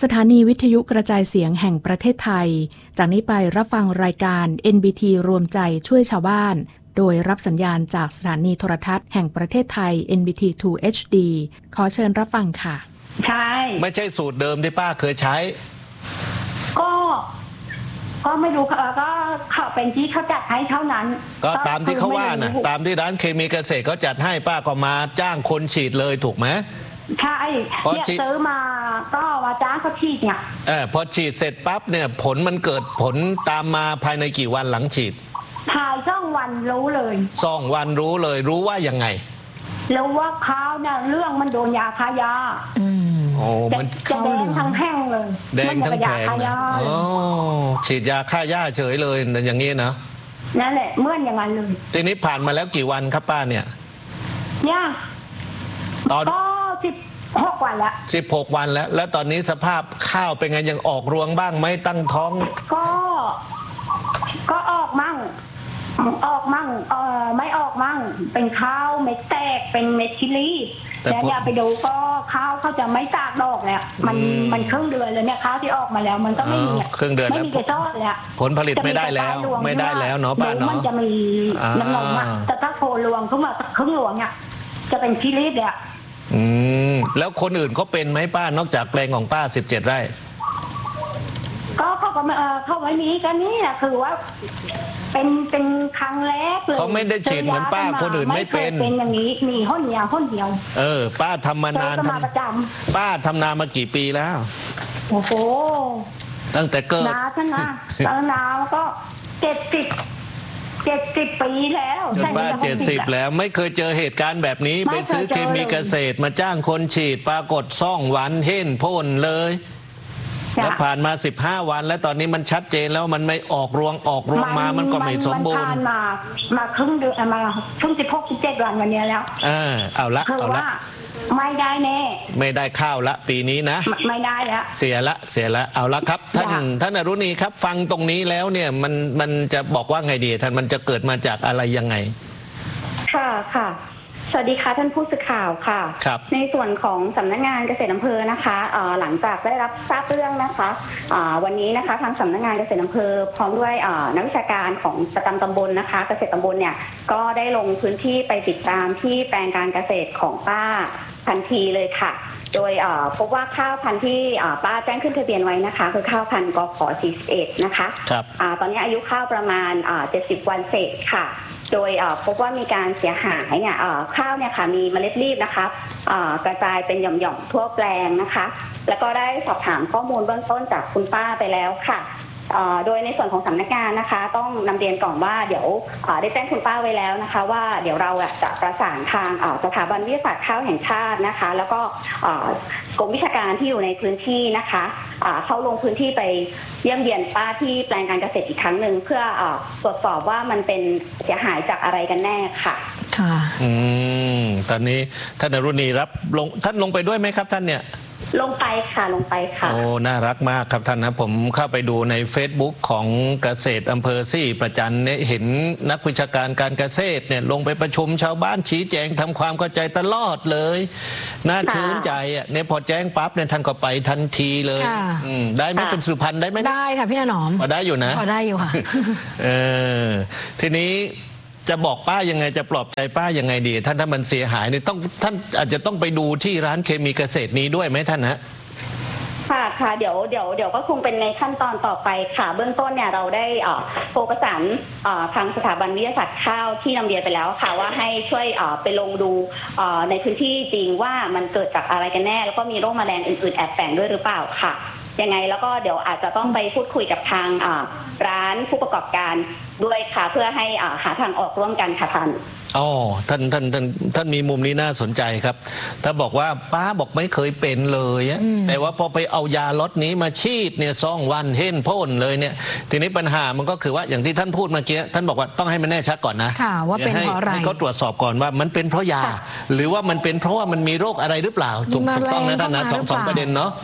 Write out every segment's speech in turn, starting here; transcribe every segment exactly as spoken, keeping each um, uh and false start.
สถานีวิทยุกระจายเสียงแห่งประเทศไทยจากนี้ไปรับฟังรายการ เอ็น บี ที รวมใจช่วยชาวบ้านโดยรับสัญญาณจากสถานีโทรทัศน์แห่งประเทศไทย เอ็น บี ที ทู เอช ดี ขอเชิญรับฟังค่ะใช่ไม่ใช่สูตรเดิมที่ป้าเคยใช้ก็ก็ไม่รู้ก็เขาเป็นที่เขาจัดให้เท่านั้นก็ตามที่เขาว่านะตามที่ร้านเคมีเกษตรเขาจัดให้ป้าก็มาจ้างคนฉีดเลยถูกไหมใช่เนี่ยซื้อมาก็มาจ้างเขาฉีดเนี่ยเออพอฉีดเสร็จปั๊บเนี่ยผลมันเกิดผลตามมาภายในกี่วันหลังฉีดถ่ายช่องวันรู้เลยสองวันรู้เลยรู้ว่ายังไงรู้ว่าเขาเนี่ยเรื่องมันโดนยาฆ่ายาอืมโอ้มันจะแดงทั้งแห้งเลยแดงทั้งแผงนะโอ้ฉีดยาฆ่าหญ้าเฉยเลยอย่างนี้นะนั่นแหละเมื่ออย่างนั้นเลยทีนี้ผ่านมาแล้วกี่วันครับป้าเนี่ยเนี่ยตอนก็สิบหกวันแล้วสิบหกวันแล้วแล้วตอนนี้สภาพข้าวเป็นไงยังออกรวงบ้างไหมตั้งท้องก็ก็ออกมั่งออกมั่งเออไม่ออกมั่งเป็นข้าวเม็ดแตกเป็นเม็ดชิลีแล้วอย่าไปดูก็ข้าวเขาจะไม่ตากดอกแล้วมันมันครึ่งเดือนเลยเนี่ยข้าวที่ออกมาแล้วมันก็ไม่มีครึ่งเดือนไม่มีกระชอนแล้วผลผลิตไม่ได้แล้วไม่ได้แล้วเนาะป้าเนาะมันจะมีน้ำนมอ่ะแต่ถ้าโครวงขึ้นมาครึ่งหลวงเนี่ยจะเป็นชิลีเลยอืมแล้วคนอื่นเขาเป็นไหมป้านอกจากแปลงของป้าสิบเจ็ดไร่ก็เขาก็เออเขาไม่มีกันนี่นะคือว่าเป็นเป็นครั้งแรกเลยเขาไม่ได้ฉีดเหมือนป้าคนอื่นไม่เป็นเป็นอย่างนี้มีห้นเดียวห้นเดียวเออป้าทำมานานป้าทำนามากี่ปีแล้วโอ้โหตั้งแต่เกิดนาฉันนะตั้งนาก็เจ็ดสิบเจ็ดสิบปีแล้วจนบ้านเจ็ดสิบแล้วไม่เคยเจอเหตุการณ์แบบนี้ไปซื้อเคมีเกษตรมาจ้างคนฉีดปรากฏซ่องวันเห็นพ่นเลยแล้วผ่านมาสิบห้าวันแล้วตอนนี้มันชัดเจนแล้วมันไม่ออกรวงออกรวงมามันก็ไม่สมบูรณ์มันมามาครึ่งเดือนมาครึ่งสิบหกสิบเจ็ดวันวันนี้แล้วเออเอาละเอาละไม่ได้แน่ไม่ได้ข้าวละปีนี้นะไม่ได้แล้วเสียละเสียละเอาละครับท่านท่านอรุณีครับฟังตรงนี้แล้วเนี่ยมันมันจะบอกว่าไงดีท่านมันจะเกิดมาจากอะไรยังไงค่ะค่ะสวัสดีค่ะท่านผู้สื่อข่าวค่ะในส่วนของสำนักงานเกษตรอำเภอนะคะหลังจากได้รับทราบเรื่องนะคะวันนี้นะคะทางสำนักงานเกษตรอำเภอพร้อมด้วยนักวิชาการของประจำตำบลนะคะเกษตรตำบลเนี่ยก็ได้ลงพื้นที่ไปติดตามที่แปลงการเกษตรของป้าทันทีเลยค่ะโดยพบว่าข้าวพันธุ์ที่ป้าแจ้งขึ้นทะเบียนไว้นะคะคือข้าวพันธุ์กขสี่สิบเอ็ดนะคะตอนนี้อายุข้าวประมาณเจ็ดสิบวันเศษค่ะโดยพบว่ามีการเสียหายเนี่ยข้าวเนี่ยค่ะมีเมล็ดรีบนะคะกระจายเป็นหย่อมๆทั่วแปลงนะคะแล้วก็ได้สอบถามข้อมูลเบื้องต้นจากคุณป้าไปแล้วค่ะโดยในส่วนของสำนักงานนะคะต้องนำเรียนก่อนว่าเดี๋ยวได้แจ้งคุณป้าไว้แล้วนะคะว่าเดี๋ยวเราจะประสานทางสถาบันวิทยาศาสตร์ข้าวแห่งชาตินะคะแล้วก็กรมวิชาการที่อยู่ในพื้นที่นะคะเข้าลงพื้นที่ไปเยี่ยมเยียนป้าที่แปลงการเกษตรอีกครั้งหนึ่งเพื่อตรวจสอบว่ามันเป็นเสียหายจากอะไรกันแน่ค่ะค่ะอืมตอนนี้ท่านอรุณีรับลงท่านลงไปด้วยไหมครับท่านเนี่ยลงไปค่ะลงไปค่ะโอ้น่ารักมากครับท่านนะผมเข้าไปดูใน Facebook ของเกษตรอำเภอซี่ประจันเนี่ยเห็นนักวิชาการการเกษตรเนี่ยลงไปประชุมชาวบ้านชี้แจงทำความเข้าใจตลอดเลยน่าชื่นใจอ่ะเนี่ยพอแจ้งปั๊บเนี่ยท่านก็ไปทันทีเลยได้ไหมเป็นสุพรรณได้ไหมได้ค่ะพี่หนอมพอได้อยู่นะพอได้อยู่ค่ะเออทีนี้จะบอกป้ายังไงจะปลอบใจป้ายังไงดีท่านถ้ามันเสียหายเนี่ยต้องท่านอาจจะต้องไปดูที่ร้านเคมีเกษตรนี้ด้วยไหมท่านฮะค่ะค่ะเดี๋ยวเดี๋ยวเดี๋ยวก็คงเป็นในขั้นตอนต่อไปค่ะเบื้องต้นเนี่ยเราได้โทรประสานทางสถาบันวิทยาศาสตร์ข้าวที่นำเรียนไปแล้วค่ะว่าให้ช่วยไปลงดูในพื้นที่จริงว่ามันเกิดจากอะไรกันแน่แล้วก็มีโรคแมลงอื่นๆแอบแฝงด้วยหรือเปล่าค่ะยังไงแล้วก็เดี๋ยวอาจจะต้องไปพูดคุยกับทางร้านผู้ประกอบการด้วยค่ะเพื่อให้หาทางออกร่วมกันค่ะท่านอ๋อท่านท่านท่านท่านมีมุมนี้น่าสนใจครับถ้าบอกว่าป้าบอกไม่เคยเป็นเลยแต่ว่าพอไปเอายาล็อตนี้มาฉีดเนี่ยสองวันเห็นพ่นเลยเนี่ยทีนี้ปัญหามันก็คือว่าอย่างที่ท่านพูดเมื่อกี้ท่านบอกว่าต้องให้มันแน่ชัดก่อนนะค่ะว่าเป็นเพราะอะไรให้เขาตรวจสอบก่อนว่ามันเป็นเพราะยาหรือว่ามันเป็นเพราะว่ามันมีโรคอะไรหรือเปล่าถูกต้องนะท่านนะสองสองประเด็นเนาะ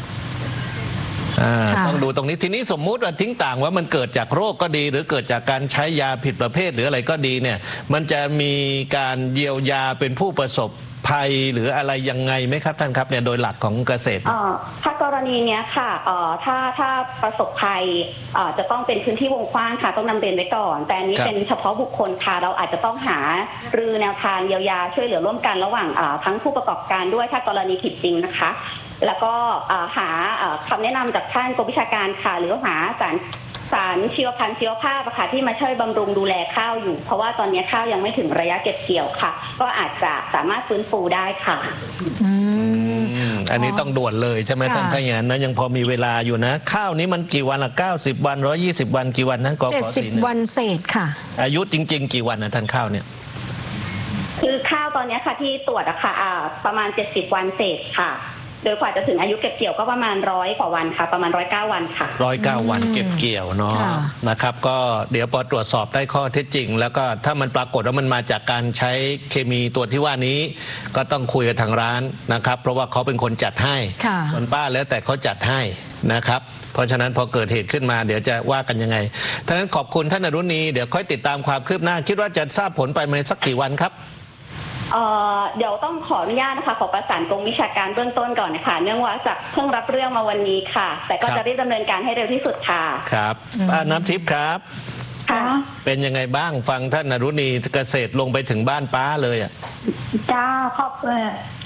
ต้องดูตรงนี้ทีนี้สมมุติว่าทิ้งต่างว่ามันเกิดจากโรคก็ดีหรือเกิดจากการใช้ยาผิดประเภทหรืออะไรก็ดีเนี่ยมันจะมีการเยียวยาเป็นผู้ประสบภัยหรืออะไรยังไงไหมครับท่านครับเนี่ยโดยหลักของเกษตรถ้ากรณีเนี้ยค่ะถ้าถ้าประสบภัยจะต้องเป็นพื้นที่วงกว้างค่ะต้องนำเรียนไว้ก่อนแต่อันนี้เป็นเฉพาะบุคคลค่ะเราอาจจะต้องหารือแนวทางเยียวยาช่วยเหลือร่วมกันระหว่างทั้งผู้ประกอบการด้วยถ้ากรณีผิดจริงนะคะแล้วก็หาคำแนะนำจากท่านกรมวิชาการค่ะหรือหาสารสารชีวพันธุ์ชีวภาพค่ะที่มาช่วยบำรุงดูแลข้าวอยู่เพราะว่าตอนนี้ข้าวยังไม่ถึงระยะเก็บเกี่ยวค่ะก็อาจจะสามารถฟื้นฟูได้ค่ะอืมอันนี้ต้องด่วนเลยใช่ไหมท่านถ้าอย่างนั้นนะยังพอมีเวลาอยู่นะข้าวนี้มันกี่วันละเก้าสิบวันหนึ่งร้อยยี่สิบวันกี่วันนั้นกกเจ็ดสิบวันเศษค่ะอายุจริงๆกี่วันนะท่านข้าวเนี่ยคือข้าวตอนนี้ค่ะที่ตรวจอะค่ะประมาณเจ็ดสิบวันเศษค่ะโดยกว่าจะถึงอายุเก็บเกี่ยวก็ประมาณร้อยกว่าวันค่ะประมาณร้อยเก้าวันค่ะร้อยเก้าวันเก็บเกี่ยวเนาะนะครับก็เดี๋ยวพอตรวจสอบได้ข้อเท็จจริงแล้วก็ถ้ามันปรากฏว่ามันมาจากการใช้เคมีตัวที่ว่านี้ก็ต้องคุยกับทางร้านนะครับเพราะว่าเขาเป็นคนจัดให้ส่วนป้าแล้วแต่เขาจัดให้นะครับเพราะฉะนั้นพอเกิดเหตุขึ้นมาเดี๋ยวจะว่ากันยังไงท่านั้นขอบคุณท่านอรุณีเดี๋ยวค่อยติดตามความคืบหน้าคิดว่าจะทราบผลไปในสักกี่วันครับเอ่อเดี๋ยวต้องขออนุญาตนะคะขอประสานกรมวิชาการเบื้องต้นก่อนนะคะเนื่องว่าจากเพิ่งรับเรื่องมาวันนี้ค่ะแต่ก็จะรีบดำเนินการให้เร็วที่สุดค่ะครับป้าน้ำทิพย์ครับค่ะเป็นยังไงบ้างฟังท่านอรุณีเกษตรลงไปถึงบ้านป้าเลยอ่ะจ้าขอบคุณ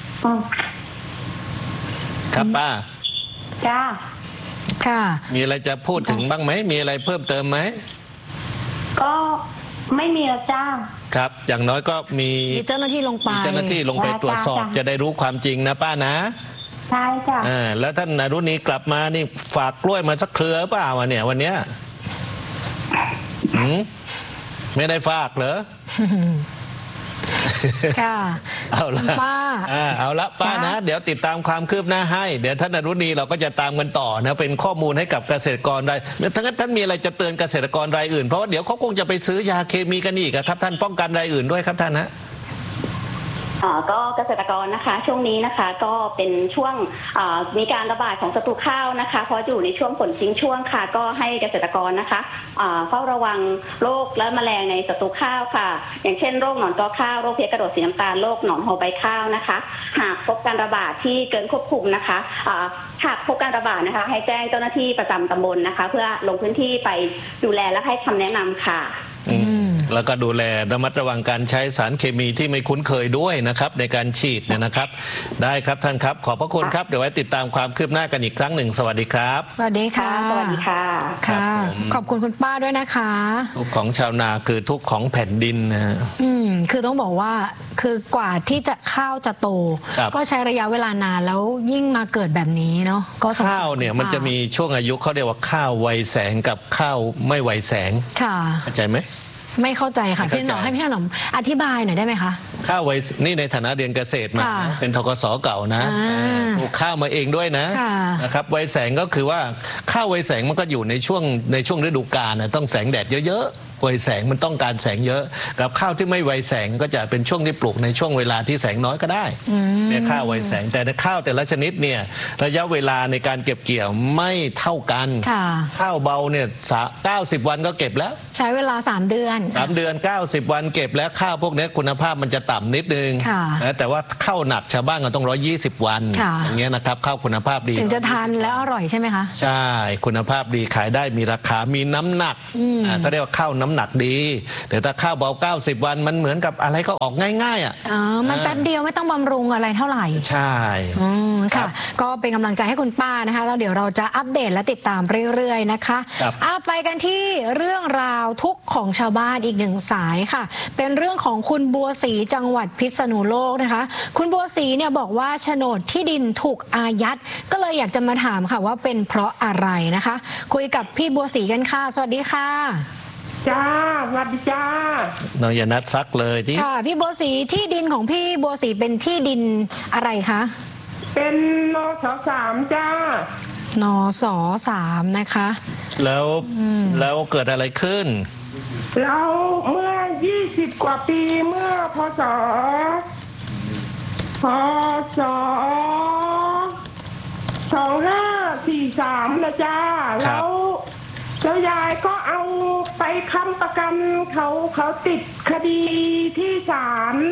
ครับป้าจ้าค่ะมีอะไรจะพูดถึงบ้างไหมมีอะไรเพิ่มเติมไหมก็ไม่มีแล้วจ้าครับอย่างน้อยก็มีเจ้าหน้าที่ลงไปเจ้าหน้าที่ลงไปตรวจสอบจะได้รู้ความจริงนะป้านะใช่จ้ะอ่าแล้วท่านอรุณีกลับมานี่ฝากกล้วยมาสักเครือเปล่าวะเนี่ยวันเนี้ยหืมไม่ได้ฝากเหรอค่ะเอาละป้าเอาละป้านะเดี๋ยวติดตามความคืบหน้าให้เดี๋ยวท่านอรุณีเราก็จะตามกันต่อนะเป็นข้อมูลให้กับเกษตรกรรายทั้งนั้นท่านมีอะไรจะเตือนเกษตรกรรายอื่นเพราะว่าเดี๋ยวเขาคงจะไปซื้อยาเคมีกันอีกครับท่านป้องกันรายอื่นด้วยครับท่านนะก็เกษตรกรนะคะช่วงนี้นะคะก็เป็นช่วงมีการระบาดของศัตรูข้าวนะคะเพราะอยู่ในช่วงฝนทิ้งช่วงค่ะก็ให้เกษตรกรนะคะเฝ้าระวังโรคและแมลงในศัตรูข้าวค่ะอย่างเช่นโรคหนอนกอข้าวโรคเพี้ยกระโดดสีน้ำตาลโรคหนอนหัวใบข้าวนะคะหากพบการระบาดที่เกินควบคุมนะคะหากพบการระบาดนะคะให้แจ้งเจ้าหน้าที่ประจำตำบลนะคะเพื่อลงพื้นที่ไปดูแลและให้คำแนะนำค่ะแล้วก็ดูแลระมัดระวังการใช้สารเคมีที่ไม่คุ้นเคยด้วยนะครับในการฉีดเนี่ยนะครับได้ครับท่านครับขอบพระคุณครับเดี๋ยวไว้ติดตามความคืบหน้ากันอีกครั้งหนึ่งสวัสดีครับสวัสดีค่ะสวัสดีค่ะค่ะขอบคุณคุณป้าด้วยนะคะทุกของชาวนาคือทุกของแผ่นดินนะอืมคือต้องบอกว่าคือกว่าที่จะข้าวจะโตก็ใช้ระยะเวลานานแล้วยิ่งมาเกิดแบบนี้เนาะก็ข้าวเนี่ยมันจะมีช่วงอายุเขาเรียกว่าข้าวไวแสงกับข้าวไม่ไวแสงค่ะเข้าใจไหมไม่เข้าใจค่ะพี่หนอมให้พี่หนอมอธิบายหน่อยได้ไหมคะข้าวไวนี่ในฐานะเรียนเกษตรมาเป็นธกสเก่านะปลูกข้าวมาเองด้วยนะนะครับไวแสงก็คือว่าข้าวไวแสงมันก็อยู่ในช่วงในช่วงฤดูกาลนะต้องแสงแดดเยอะไวแสงมันต้องการแสงเยอะกับข้าวที่ไม่ไวแสงก็จะเป็นช่วงที่ปลูกในช่วงเวลาที่แสงน้อยก็ได้เนี่ยข้าวไวแสงแต่ในข้าวแต่ละชนิดเนี่ยระยะเวลาในการเก็บเกี่ยวไม่เท่ากันข้าวเบาเนี่ยเก้าสิบวันก็เก็บแล้วใช้เวลาสามเดือนสามเดือนเก้าสิบวันเก็บแล้วข้าวพวกนี้คุณภาพมันจะต่ำนิดนึงแต่ว่าข้าวหนักชาวบ้านก็ต้องร้อยยี่สิบวันอย่างเงี้ยนะครับข้าวคุณภาพดีถึงจะทานแล้วอร่อยใช่ไหมคะใช่คุณภาพดีขายได้มีราคามีน้ำหนักก็เรียกว่าข้าวน้ำหนักดีแต่ถ้าข้าวเบาเก้าสิบวันมันเหมือนกับอะไรก็ออกง่ายๆอ่ะอ๋อมันแป๊บเดียวไม่ต้องบำรุงอะไรเท่าไหร่ใช่อืมค่ะก็เป็นกำลังใจให้คุณป้านะคะแล้วเดี๋ยวเราจะอัปเดตและติดตามเรื่อยๆนะคะเอาไปกันที่เรื่องราวทุกข์ของชาวบ้านอีกหนึ่งสายค่ะเป็นเรื่องของคุณบัวศรีจังหวัดพิษณุโลกนะคะคุณบัวศรีเนี่ยบอกว่าโฉนดที่ดินถูกอายัดก็เลยอยากจะมาถามค่ะว่าเป็นเพราะอะไรนะคะคุยกับพี่บัวศรีกันค่ะสวัสดีค่ะจ้าสวัสดีจ้าน้องอย่านัดซักเลยที่ค่ะพี่บัวศรีที่ดินของพี่บัวศรีเป็นที่ดินอะไรคะเป็นนสสามจ้านสสามนะคะแล้วแล้วเกิดอะไรขึ้นแล้วเมื่อยี่สิบกว่าปีเมื่อพศพศสองห้าสี่สามนะจ้าแล้วแล้วยายก็เอาไปค้ำประกันเขาเขาติดคดีที่ศาล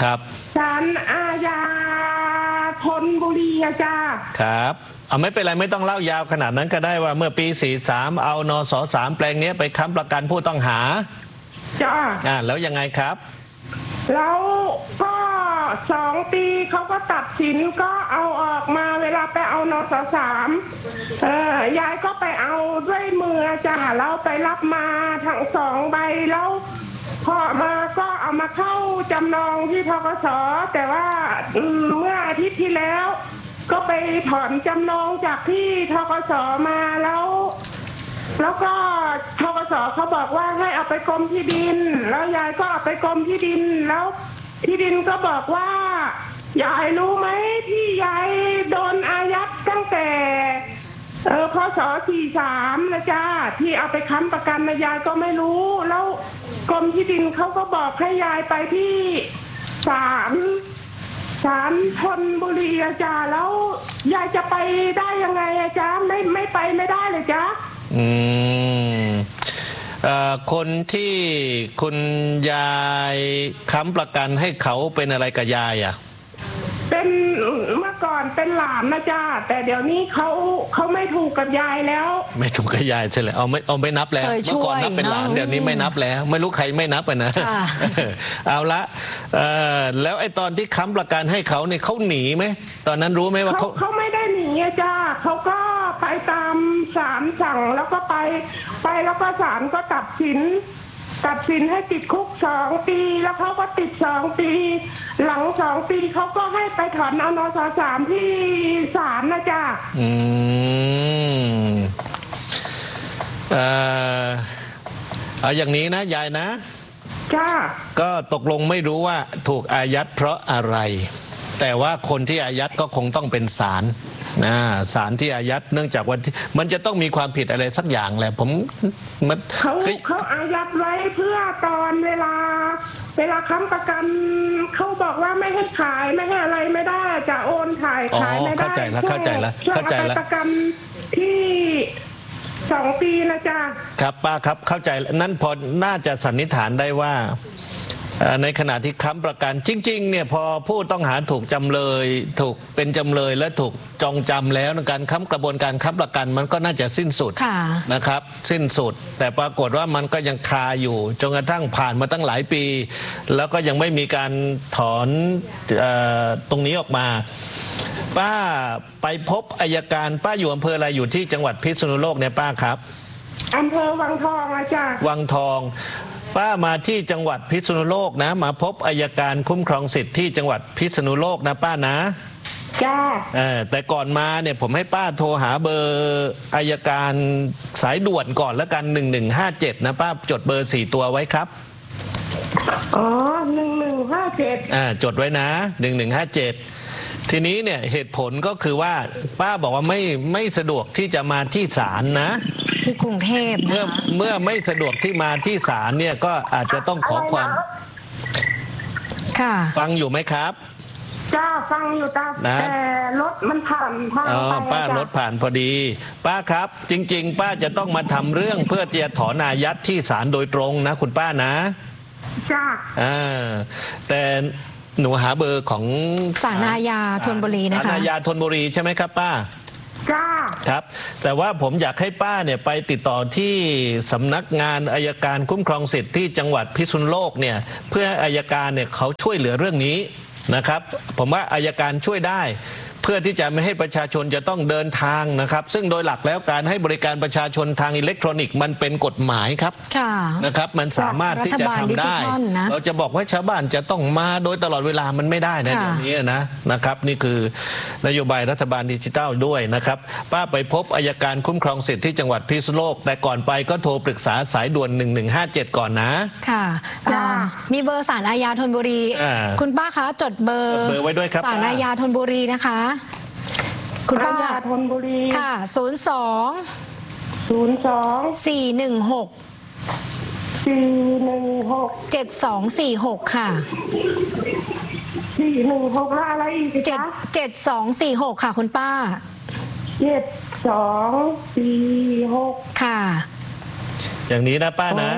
ครับศาลอาญาธนบุรีอาจารย์ครับเอาไม่เป็นไรไม่ต้องเล่ายาวขนาดนั้นก็ได้ว่าเมื่อปีสี่สามเอานสสามแปลงนี้ไปค้ำประกันผู้ต้องหาจ้าอ่าแล้วยังไงครับแล้วก็สองปีเขาก็ตัดสินก็เอาออกมาเวลาไปเอานสสามเออยายก็ไปเอาด้วยมือจ้าเราไปรับมาทั้งสองใบแล้วพอมาก็เอามาเข้าจำนองที่ธกส.แต่ว่าเมื่ออาทิตย์ที่แล้วก็ไปถอนจำนองจากที่ธกส.มาแล้วแล้วก็ธกส.เขาบอกว่าให้เอาไปกรมที่ดินแล้วยายก็เอาไปกรมที่ดินแล้วที่ดินก็บอกว่ายายรู้ไหมที่ยายโดนอายัดตั้งแต่เออพศสี่สามนะจ้าที่เอาไปค้ำประกันนะยายก็ไม่รู้แล้วกรมที่ดินเขาก็บอกให้ยายไปที่ศาลศาลธนบุรีอาจารย์แล้วยายจะไปได้ยังไงอาจารย์ไม่ไม่ไปไม่ได้เลยจ้าอืมคนที่คุณยายค้ำประกันให้เขาเป็นอะไรกับยายอ่ะเป็นเมื่อก่อนเป็นหลานนะจ้าแต่เดี๋ยวนี้เขาเขาไม่ถูกกับยายแล้วไม่ถูกกับยายใช่เลยเอาไม่เอาไม่นับแล้วเมื่อก่อนนับเป็นหลานเดี๋ยวนี้ไม่นับแล้วไม่รู้ใครไม่นับอ่ะนะเอาละแล้วไอ้ตอนที่ค้ำประกันให้เขาเนี่ยเขาหนีไหมตอนนั้นรู้ไหมว่าเขาเขาไม่ได้หนีจ้าเขาก็ไปตามศาลสั่งแล้วก็ไปไปแล้วก็ศาลก็ตัดสินตัดสินให้ติดคุกสองปีแล้วเขาก็ติดสองปีหลังสองปีเขาก็ให้ไปถอนเอานสสามที่ศาลนะจ้าอืมเอ่อเอาอย่างนี้นะยายนะจ้าก็ตกลงไม่รู้ว่าถูกอายัดเพราะอะไรแต่ว่าคนที่อายัดก็คงต้องเป็นศาลนะศาลที่อายัดเนื่องจากว่ามันจะต้องมีความผิดอะไรสักอย่างแหละผมมันเขาเขาอายัดไว้เพื่อตอนเวลาเวลาค้ำประกันเขาบอกว่าไม่ให้ขายไม่ให้อะไรไม่ได้จะโอนขายขายไม่ได้เข้าใจแล้วเข้าใจแล้วเข้าใจแล้วประกันที่สองปีนะจ๊ะครับป้าครับเข้าใจนั่นพอน่าจะสันนิษฐานได้ว่าในขณะที่ค้ำประกันจริงๆเนี่ยพอผู้ต้องหาถูกจำเลยถูกเป็นจำเลยและถูกจองจำแล้วในการค้ำกระบวนการค้ำประกันมันก็น่าจะสิ้นสุดนะครับสิ้นสุดแต่ปรากฏว่ามันก็ยังคาอยู่จนกระทั่งผ่านมาตั้งหลายปีแล้วก็ยังไม่มีการถอนตรงนี้ออกมาป้าไปพบอัยการป้าอยู่อำเภออะไรอยู่ที่จังหวัดพิษณุโลกเนี่ยป้าครับอำเภอวังทองอาจารย์วังทองป้ามาที่จังหวัดพิษณุโลกนะมาพบอัยการคุ้มครองสิทธิ์ที่จังหวัดพิษณุโลกนะป้านะจ้าเออแต่ก่อนมาเนี่ยผมให้ป้าโทรหาเบอร์อัยการสายด่วนก่อนแล้วกันหนึ่งหนึ่งห้าเจ็ดนะป้าจดเบอร์สี่ตัวไว้ครับอ๋อหนึ่งหนึ่งห้าเจ็ดอ่าจดไว้นะหนึ่งหนึ่งห้าเจ็ดทีนี้เนี่ยเหตุผลก็คือว่าป้าบอกว่าไม่ไม่สะดวกที่จะมาที่ศาลนะที่กรุงเทพเมื่อเมื่อไม่สะดวกที่มาที่ศาลเนี่ยก็อาจจะต้องขอความค่ะฟังอยู่ไหมครับจ้าฟังอยู่จ้าแต่รถมันผ่านผ่านไปป้ารถผ่านพอดีป้าครับจริงๆป้าจะต้องมาทำเรื่องเพื่อจะถอนอายัดที่ศาลโดยตรงนะคุณป้านะจ้าอ่าแต่หนูหาเบอร์ของศาลอาญาธนบุรีนะคะศาลอาญาธนบุรีใช่ไหมครับป้าจ้าครับแต่ว่าผมอยากให้ป้าเนี่ยไปติดต่อที่สำนักงานอัยการคุ้มครองสิทธิ์ที่จังหวัดพิษณุโลกเนี่ยเพื่ออัยการเนี่ยเขาช่วยเหลือเรื่องนี้นะครับผมว่าอัยการช่วยได้เพื่อที่จะไม่ให้ประชาชนจะต้องเดินทางนะครับซึ่งโดยหลักแล้วการให้บริการประชาชนทางอิเล็กทรอนิกส์มันเป็นกฎหมายครับนะครับมันสามารถที่จะทำได้เราจะบอกว่าชาวบ้านจะต้องมาโดยตลอดเวลามันไม่ได้นะเดี๋ยวนี้นะนะครับนี่คือนโยบายรัฐบาลดิจิทัลด้วยนะครับป้าไปพบอัยการคุ้มครองสิทธิ์ที่จังหวัดพิษณุโลกแต่ก่อนไปก็โทรปรึกษาสายด่วนหนึ่งหนึ่งห้าเจ็ดก่อนนะค่ะมีเบอร์ศาลอาญาธนบุรีคุณป้าคะจดเบอร์ไว้ด้วยครับศาลอาญาธนบุรีนะคะคุณป้าธนบุรีค่ะศูนย์สองศูนย์สองสี่หนึ่งหกสี่หนึ่งหกเจ็ดสองสี่หกค่ะสี่หนึ่งหกแล้วอะไรอีกเจ็ดเจ็ดสองสี่หกค่ะคุณป้าเจ็ดสองสี่หกค่ะอย่างนี้นะป้านะ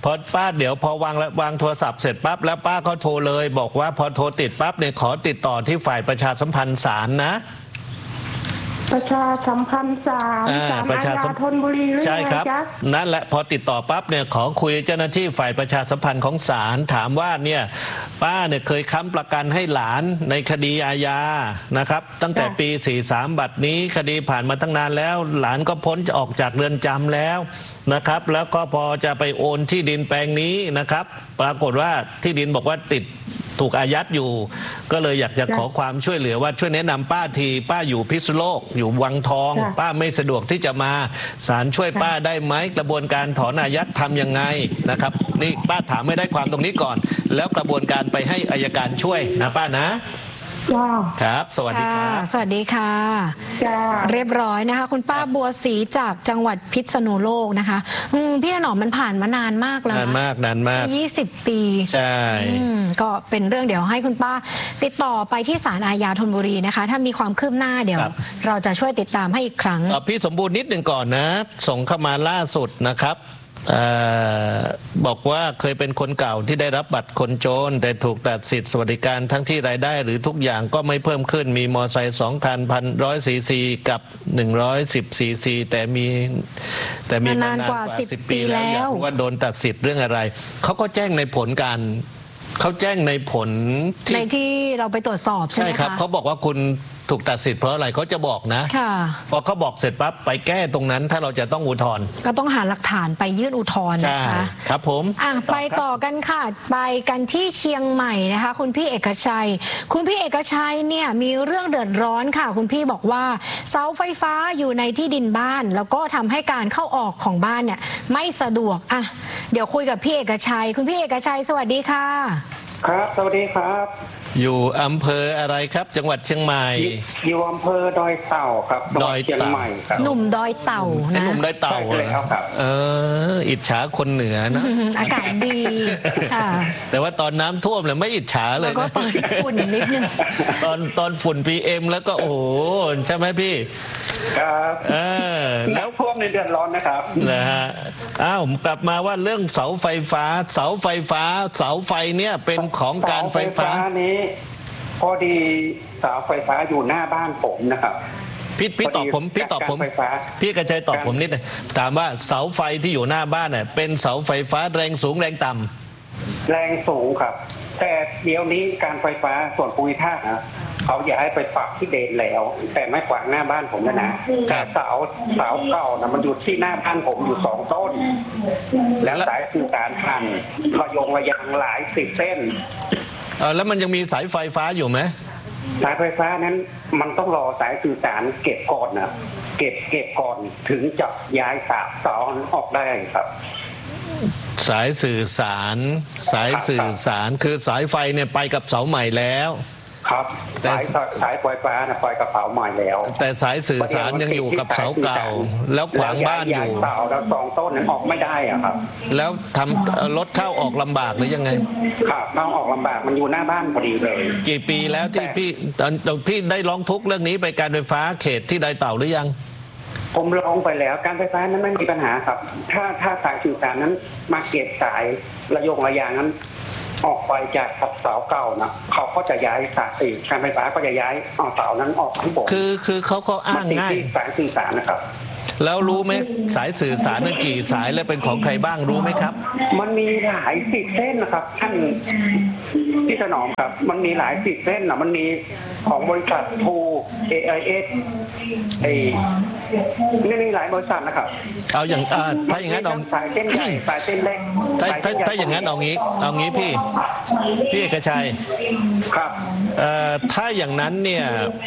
พอป้าเดี๋ยวพอวางวางโทรศัพท์เสร็จปั๊บแล้วป้าก็โทรเลยบอกว่าพอโทรติดปั๊บเนี่ยขอติดต่อที่ฝ่ายประชาสัมพันธ์ศาลนะประชาสัมพันธ์ศาลศาลอาญาธนบุรีใช่ครับนั่นแหละพอติดต่อปั๊บเนี่ยขอคุยเจ้าหน้าที่ฝ่ายประชาสัมพันธ์ของศาลถามว่าเนี่ยป้าเนี่ยเคยค้ำประกันให้หลานในคดีอาญานะครับตั้งแต่ปีสี่สิบสามบัดนี้คดีผ่านมาตั้งนานแล้วหลานก็พ้นจะออกจากเรือนจำแล้วนะครับแล้วก็พอจะไปโอนที่ดินแปลงนี้นะครับปรากฏว่าที่ดินบอกว่าติดถูกอายัดอยู่ก็เลยอยากจะขอความช่วยเหลือว่าช่วยแนะนำป้าทีป้าอยู่พิษณุโลกอยู่วังทองป้าไม่สะดวกที่จะมาศาลช่วยป้าได้ไหมกระบวนการถอนอายัดทำยังไงนะครับนี่ป้าถามไม่ได้ความตรงนี้ก่อนแล้วกระบวนการไปให้อัยการช่วยนะป้านะครับสวัสดีครับสวัสดีค่ะเรียบร้อยนะคะคุณป้าบัวศรีจากจังหวัดพิษณุโลกนะคะพี่ถนอมมันผ่านมานานมากแล้วนานมากนานมากยี่สิบปีใช่ก็เป็นเรื่องเดี๋ยวให้คุณป้าติดต่อไปที่ศาลอาญาธนบุรีนะคะถ้ามีความคืบหน้าเดี๋ยวเราจะช่วยติดตามให้อีกครั้งพี่สมบูรณ์นิดหนึ่งก่อนนะส่งเข้ามาล่าสุดนะครับบอกว่าเคยเป็นคนเก่าที่ได้รับบัตรคนจนแต่ถูกตัดสิทธิสวัสดิการทั้งที่รายได้หรือทุกอย่างก็ไม่เพิ่มขึ้นมีมอไซค์สองคันพันร้อยซีซีกับหนึ่งร้อยสิบซีซีแต่มีแต่มีมานานกว่าสิบปีแล้วว่าโดนตัดสิทธิ์เรื่องอะไรเขาก็แจ้งในผลการเขาแจ้งในผลในที่เราไปตรวจสอบใช่ไหมคะใช่ครับเขาบอกว่าคุณถูกตัดสิทธิ์เพราะอะไรเขาจะบอกนะพอเขาบอกเสร็จปั๊บไปแก้ตรงนั้นถ้าเราจะต้องอุทธรณ์ก็ต้องหาหลักฐานไปยื่นอุทธรณ์นะคะครับผมอ่ะไปต่อกันค่ะไปกันที่เชียงใหม่นะคะคุณพี่เอกชัยคุณพี่เอกชัยเนี่ยมีเรื่องเดือดร้อนค่ะคุณพี่บอกว่าเสาไฟฟ้าอยู่ในที่ดินบ้านแล้วก็ทำให้การเข้าออกของบ้านเนี่ยไม่สะดวกอ่ะเดี๋ยวคุยกับพี่เอกชัยคุณพี่เอกชัยสวัสดีค่ะครับสวัสดีครับอยู่อำเภออะไรครับจังหวัดเชียงใหม่อยู่อำเภอดอยเต่าครับดอยเชียงใหม่ครับหนุ่มดอยเต่านะหนุ่มดอยเต่าเลยครับเอออิจฉาคนเหนือนะอากาศดีค่ะแต่ว่าตอนน้ำท่วมเลยไม่อิจฉาเลยแล้วก็ตอนฝุ่นนิดนึงตอนตอนฝุ่น พี เอ็ม แล้วก็โอ้โหใช่ไหมพี่ครับเออแล้วท่วมในเดือดร้อนนะครับนะฮะอ้าวกลับมาว่าเรื่องเสาไฟฟ้าเสาไฟฟ้าเสาไฟเนี่ยเป็นของการไฟฟ้านี้พอดีเสาไฟฟ้าอยู่หน้าบ้านผมนะครับพี่พี่ตอบผมพี่ตอบผมพี่กระชัยตอบผมนิดนึงถามว่าเสาไฟที่อยู่หน้าบ้านเนี่ยเป็นเสาไฟฟ้าแรงสูงแรงต่ำแรงสูงครับแต่เดี๋ยวนี้การไฟฟ้าส่วนภูมิภาคนะเขาอยากให้ไปปรับที่เดนแล้วแต่ไม่ขวางหน้าบ้านผมนะนะแต่เสาเสาเก่านะมันอยู่ที่หน้าบ้านผมอยู่สองต้นแล้วสายสื่อสารพันระยงระยางหลายสิบเส้นเออแล้วมันยังมีสายไฟฟ้าอยู่ไหมสายไฟฟ้านั้นมันต้องรอสายสื่อสารเก็บก่อนนะเก็บเก็บก่อนถึงจะย้ายสายเสาออกได้ครับสายสื่อสารสายสื่อสารคือสายไฟเนี่ยไปกับเสาใหม่แล้วครับสายสายไฟฟ้านะไฟกับเสาใหม่แล้วแต่สายสื่อสารยังอยู่กับเสาเก่าแล้วขวางบ้านอยู่เสาแล้วสองต้นนั้นออกไม่ได้อะครับแล้วทำรถเข้าออกลำบากหรือยังไงครับเข้าออกลำบากมันอยู่หน้าบ้านพอดีเลยกี่ปีแล้วที่พี่ตอนพี่ได้ร้องทุกข์เรื่องนี้ไปการไฟฟ้าเขตที่ดอยเต่าหรือยังผมร้องไปแล้วการไฟฟ้านั้นไม่มีปัญหาครับถ้าถ้าสายสื่อสารนั้นมาเก็บสายระยงระยางนั้นออกไปจากเสาเก่านะเขาก็จะย้ายสายการไฟฟ้าก็จะย้ายเอาเสานั้นออกทั้งหมดคือคือเขาก็อ้างง่ายสายสื่อสารนะครับแล้วรู้ไหมสายสื่อสารนั่นกี่สายและเป็นของใครบ้างรู้ไหมครับมันมีหลายสิบเส้นนะครับท่านพี่ถนอมครับมันมีหลายสิบเส้นนะมันมีของบริษัททู เอ ไอ เอส ไอ้นี่มีหลายบริษัทนะครับเอาอย่างถ้าอย่างนั้นเอาสายเส้นใหญ่สายเส้นเล็กถ้าถ้าถ้าอย่างนั้นเอางี้เอางี้พี่พี่เอกชัยครับถ้าอย่างนั้นเนี่ย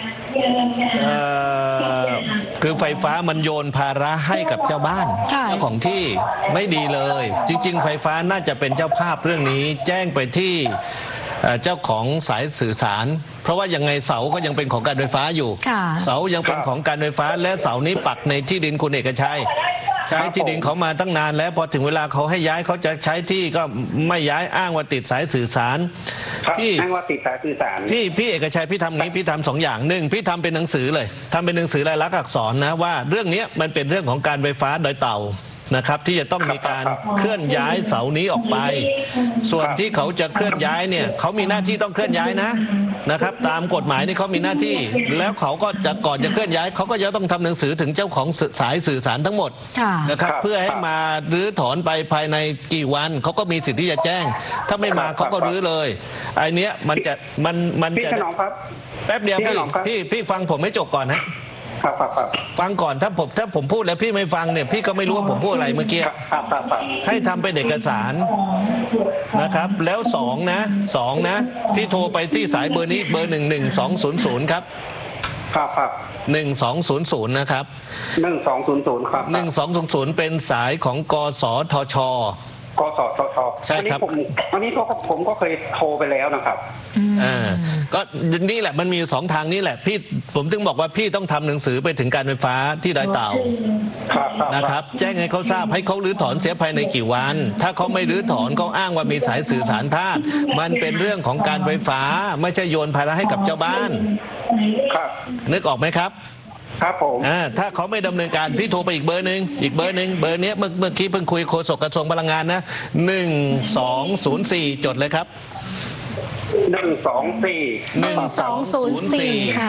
คือไฟฟ้ามันโยนภาระให้กับเจ้าบ้านเจ้าของที่ไม่ดีเลยจริงๆไฟฟ้าน่าจะเป็นเจ้าภาพเรื่องนี้แจ้งไปที่เจ้าของสายสื่อสารเพราะว่ายังไงเสาก็ยังเป็นของการไฟฟ้าอยู่เสายังเป็นของการไฟฟ้าและเสานี้ปักในที่ดินคุณเอกชัยใช้ที่ดินเขามาตั้งนานแล้วพอถึงเวลาเขาให้ย้ายเขาจะใช้ที่ก็ไม่ย้ายอ้างว่าติดสายสื่อสารพี่อ้างว่าติดสายสื่อสารพี่พี่เอกชัยพี่ทำนี้พี่ทำสองอย่างหนึ่งพี่ทำเป็นหนังสือเลยทำเป็นหนังสือลายลักษณ์อักษรนะว่าเรื่องนี้มันเป็นเรื่องของการไฟฟ้าโดยเต่านะครับที่จะต้องมีการเคลื่อนย้ายเสานี้ออกไปส่วนที่เขาจะเคลื่อนย้ายเนี่ยเขามีหน้าที่ต้องเคลื่อนย้ายนะนะครับตามกฎหมายนี่เขามีหน้าที่แล้วเขาก็จะก่อนจะเคลื่อนย้ายเขาก็จะต้องทำหนังสือถึงเจ้าของสายสื่อสารทั้งหมดนะครับเพื่อให้มารื้อถอนไปภายในกี่วันเขาก็มีสิทธิ์ที่จะแจ้งถ้าไม่มาเขาก็รื้อเลยไอ้เนี้ยมันจะมันมันจะแป๊บเดียวพี่พี่พี่ฟังผมให้จบก่อนนะครับฟังก่อนถ้าผมถ้าผมพูดแล้วพี่ไม่ฟังเนี่ยพี่ก็ไม่รู้ว่าผมพูดอะไรเมื่อกี้ให้ทำเป็นเอกสารนะครับแล้วสองนะสองนะพี่โทรไปที่สายเบอร์นี้เบอร์หนึ่งหนึ่งสองศูนย์ศูนย์ครับครับครับหนึ่งสองศูนย์ศูนย์นะครับหนึ่งสองศูนย์ศูนย์ครับหนึ่งสองศูนย์ศูนย์เป็นสายของกสทชกสทชใช่ครับอันนี้ก็ผมก็เคยโทรไปแล้วนะครับอ่าก็นี่แหละมันมีสองทางนี้แหละพี่ผมถึงบอกว่าพี่ต้องทำหนังสือไปถึงการไฟฟ้าที่ดอยเต่านะครับแจ้งให้เขาทราบให้เขารื้อถอนเสียภายในกี่วันถ้าเขาไม่รื้อถอนเขาอ้างว่ามีสายสื่อสารพลาดมันเป็นเรื่องของการไฟฟ้าไม่ใช่โยนภาระให้กับเจ้าบ้านครับนึกออกไหมครับครับผมอ่าถ้าเขาไม่ดำเนินการพี่โทรไปอีกเบอร์หนึ่งอีกเบอร์หนึ่งเบอร์นี้เมื่อเมื่อกี้เพิ่งคุยโฆษกกระทรวงพลังงานนะหนึ่งสองศูนย์สี่จดเลยครับหนึ่งสองสี่หนึ่งสองศูนย์สี่ค่ะ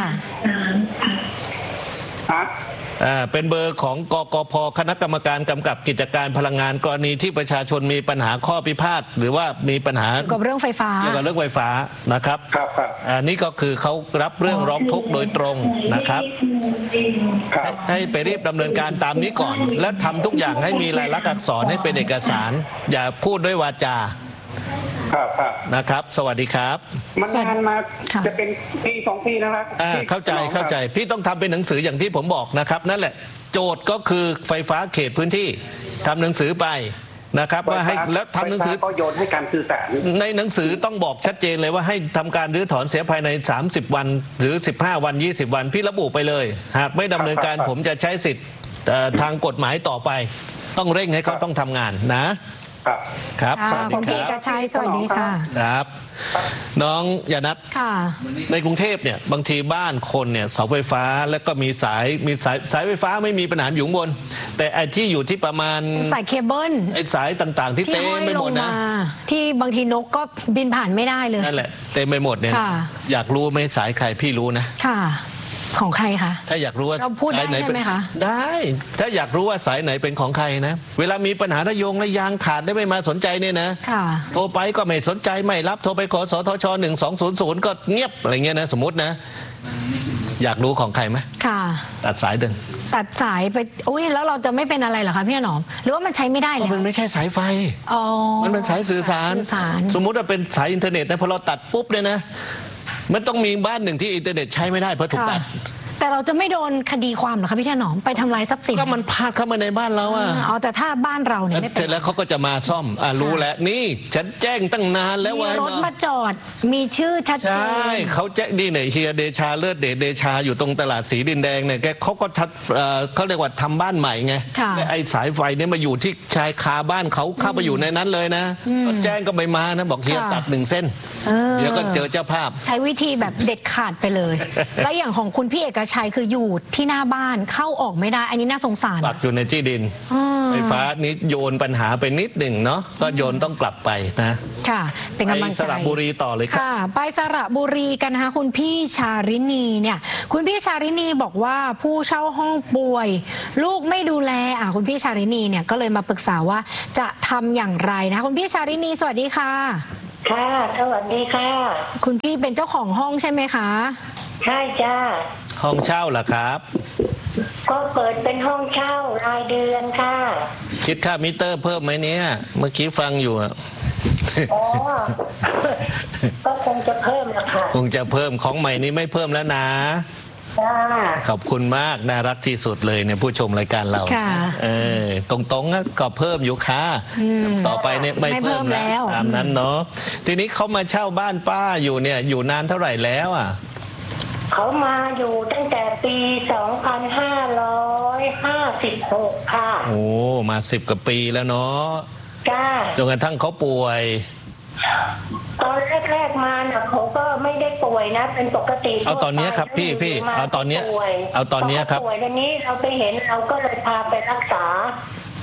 ฮะอ่าเป็นเบอร์ของกกพ.คณะกรรมการกำกับกิจการพลังงานกรณีที่ประชาชนมีปัญหาข้อพิพาทหรือว่ามีปัญหาเกี่ยวกับเรื่องไฟฟ้าเกี่ยวกับเรื่องไฟฟ้านะครับครับครับอ่านี่ก็คือเขารับเรื่องร้องทุกข์โดยตรงนะครับให้ไปรีบดำเนินการตามนี้ก่อนและทำทุกอย่างให้มีลายลักษณ์อักษรให้เป็นเอกสารอย่าพูดด้วยวาจาครับครับนะครับสวัสดีครับมันนานมาจะเป็นปีสองปีนะครับอ่าเข้าใจเข้าใจพี่ต้องทำเป็นหนังสืออย่างที่ผมบอกนะครับนั่นแหละโจทย์ก็คือไฟฟ้าเขตพื้นที่ทำหนังสือไปนะครับว่าให้แล้วทำหนังสือก็โยนให้การสื่อสารในหนังสือต้องบอกชัดเจนเลยว่าให้ทำการรื้อถอนเสียภายในสามสิบวันหรือสิบห้าวันยี่สิบวันพี่ระบุไปเลยหากไม่ดำเนินการผมจะใช้สิทธิ์ทางกฎหมายต่อไปต้องเร่งให้เขาต้องทำงานนะครับครับสวัสดีครับพี่กระชัยสวัสดีค่ะครับน้องยานัทค่ะในกรุงเทพเนี่ยบางทีบ้านคนเนี่ยเสาไฟฟ้าแล้วก็มีสายมีสายสายไฟฟ้าไม่มีปัญหาอยู่บนแต่ไอ้ที่อยู่ที่ประมาณสายเคเบิลไอ้สายต่างๆที่เต็มไปหมดนะที่บางทีนกก็บินผ่านไม่ได้เลยนั่นแหละเต็มไปหมดเนี่ยอยากรู้ไหมสายใครพี่รู้นะค่ะของใครคะถ้าอยากรู้ว่าสายไหนเป็นได้ถ้าอยากรู้ว่าสายไหนเป็นของใครนะเวลามีปัญหาระยงระยางขาดได้ไม่มาสนใจเนี่ยนะโทรไปก็ไม่สนใจไม่รับโทรไปขอสทชหนึ่งสองศูนย์ศูนย์ก็เงียบอะไรเงี้ยนะสมมตินะอยากรู้ของใครไหมค่ะตัดสายดึงตัดสายไปอุ้ยแล้วเราจะไม่เป็นอะไรเหรอคะพี่หนอมหรือว่ามันใช้ไม่ได้เลยมันไม่ใช่สายไฟอ๋อมันเป็นสายสื่อสารสมมุติว่าเป็นสายอินเทอร์เน็ตนะพอเราตัดปุ๊บเนี่ยนะมันต้องมีบ้านหนึ่งที่อินเทอร์เน็ตใช้ไม่ได้เพราะถูกตัดแต่เราจะไม่โดนคดีความหรอคะพี่ถนอมไปทำลายทรัพย์สินก็มันพลาดเข้ามาในบ้านเราอ่ะอ๋อแต่ถ้าบ้านเราเนี่ยไม่เป็นเสร็จแล้วเขาก็จะมาซ่อมอ่ารู้แล้วนี่ฉันแจ้งตั้งนานแล้วว่ามีรถมาจอดมีชื่อชัดเจนใช่เขาแจ้งนี่เนี่ยเฮียเดชาเลิศเดชเดชาอยู่ตรงตลาดสีดินแดงเนี่ยแกเขาก็ทัดเขาเรียกว่าทำบ้านใหม่ไงไอ้สายไฟเนี่ยมาอยู่ที่ชายคาบ้านเขาเข้าไปอยู่ในนั้นเลยนะก็แจ้งก็ไม่มานะบอกเฮียตัดหนึ่งเส้นเดี๋ยวก็เจอเจ้าภาพใช้วิธีแบบเด็ดขาดไปเลยแล้วอย่างของคุณพี่เอกชัยคืออยู่ที่หน้าบ้านเข้าออกไม่ได้อันนี้น่าสงสารปักอยู่ในที่ดินไฟฟ้านี้โยนปัญหาไปนิดหนึ่งเนาะก็โยนต้องกลับไปนะค่ะเป็นกำลังใจไปสระบุรีต่อเลยครับค่ะไปสระบุรีกันนะคะคุณพี่ชารินีเนี่ยคุณพี่ชารินีบอกว่าผู้เช่าห้องป่วยลูกไม่ดูแลอ่ะคุณพี่ชารินีเนี่ยก็เลยมาปรึกษาว่าจะทำอย่างไรนะคุณพี่ชารินีสวัสดีค่ะค่ะสวัสดีค่ะคุณพี่เป็นเจ้าของห้องใช่ไหมคะใช่จ้าห้องเช่าเหรอครับก็เปิดเป็นห้องเช่ารายเดือนค่ะคิดค่ามิเตอร์เพิ่มไหมเนี่ยเมื่อกี้ฟังอยู่อ่ะอ๋อก็คงจะเพิ่มละค่ะคงจะเพิ่มของใหม่นี้ไม่เพิ่มแล้วนะขอบคุณมากน่ารักที่สุดเลยเนี่ยผู้ชมรายการเราเออตรงๆก็เพิ่มอยู่ค่ะต่อไปเนี่ยไม่เพิ่มแล้วตามนั้นเนาะทีนี้เขามาเช่าบ้านป้าอยู่เนี่ยอยู่นานเท่าไหร่แล้วอ่ะเขามาอยู่ตั้งแต่ปีสองพันห้าร้อยห้าสิบหกค่ะโอ้มาสิบกว่าปีแล้วเนาะจ้าจนกระทั่งเขาป่วยตอนแรกๆมาเนี่ยเขาก็ไม่ได้ป่วยนะเป็นปกติเอาตอนนี้ครับพี่พี่เอาตอนนี้เอาตอนนี้ครับป่วยตอนนี้เราไปเห็นเราก็เลยพาไปรักษา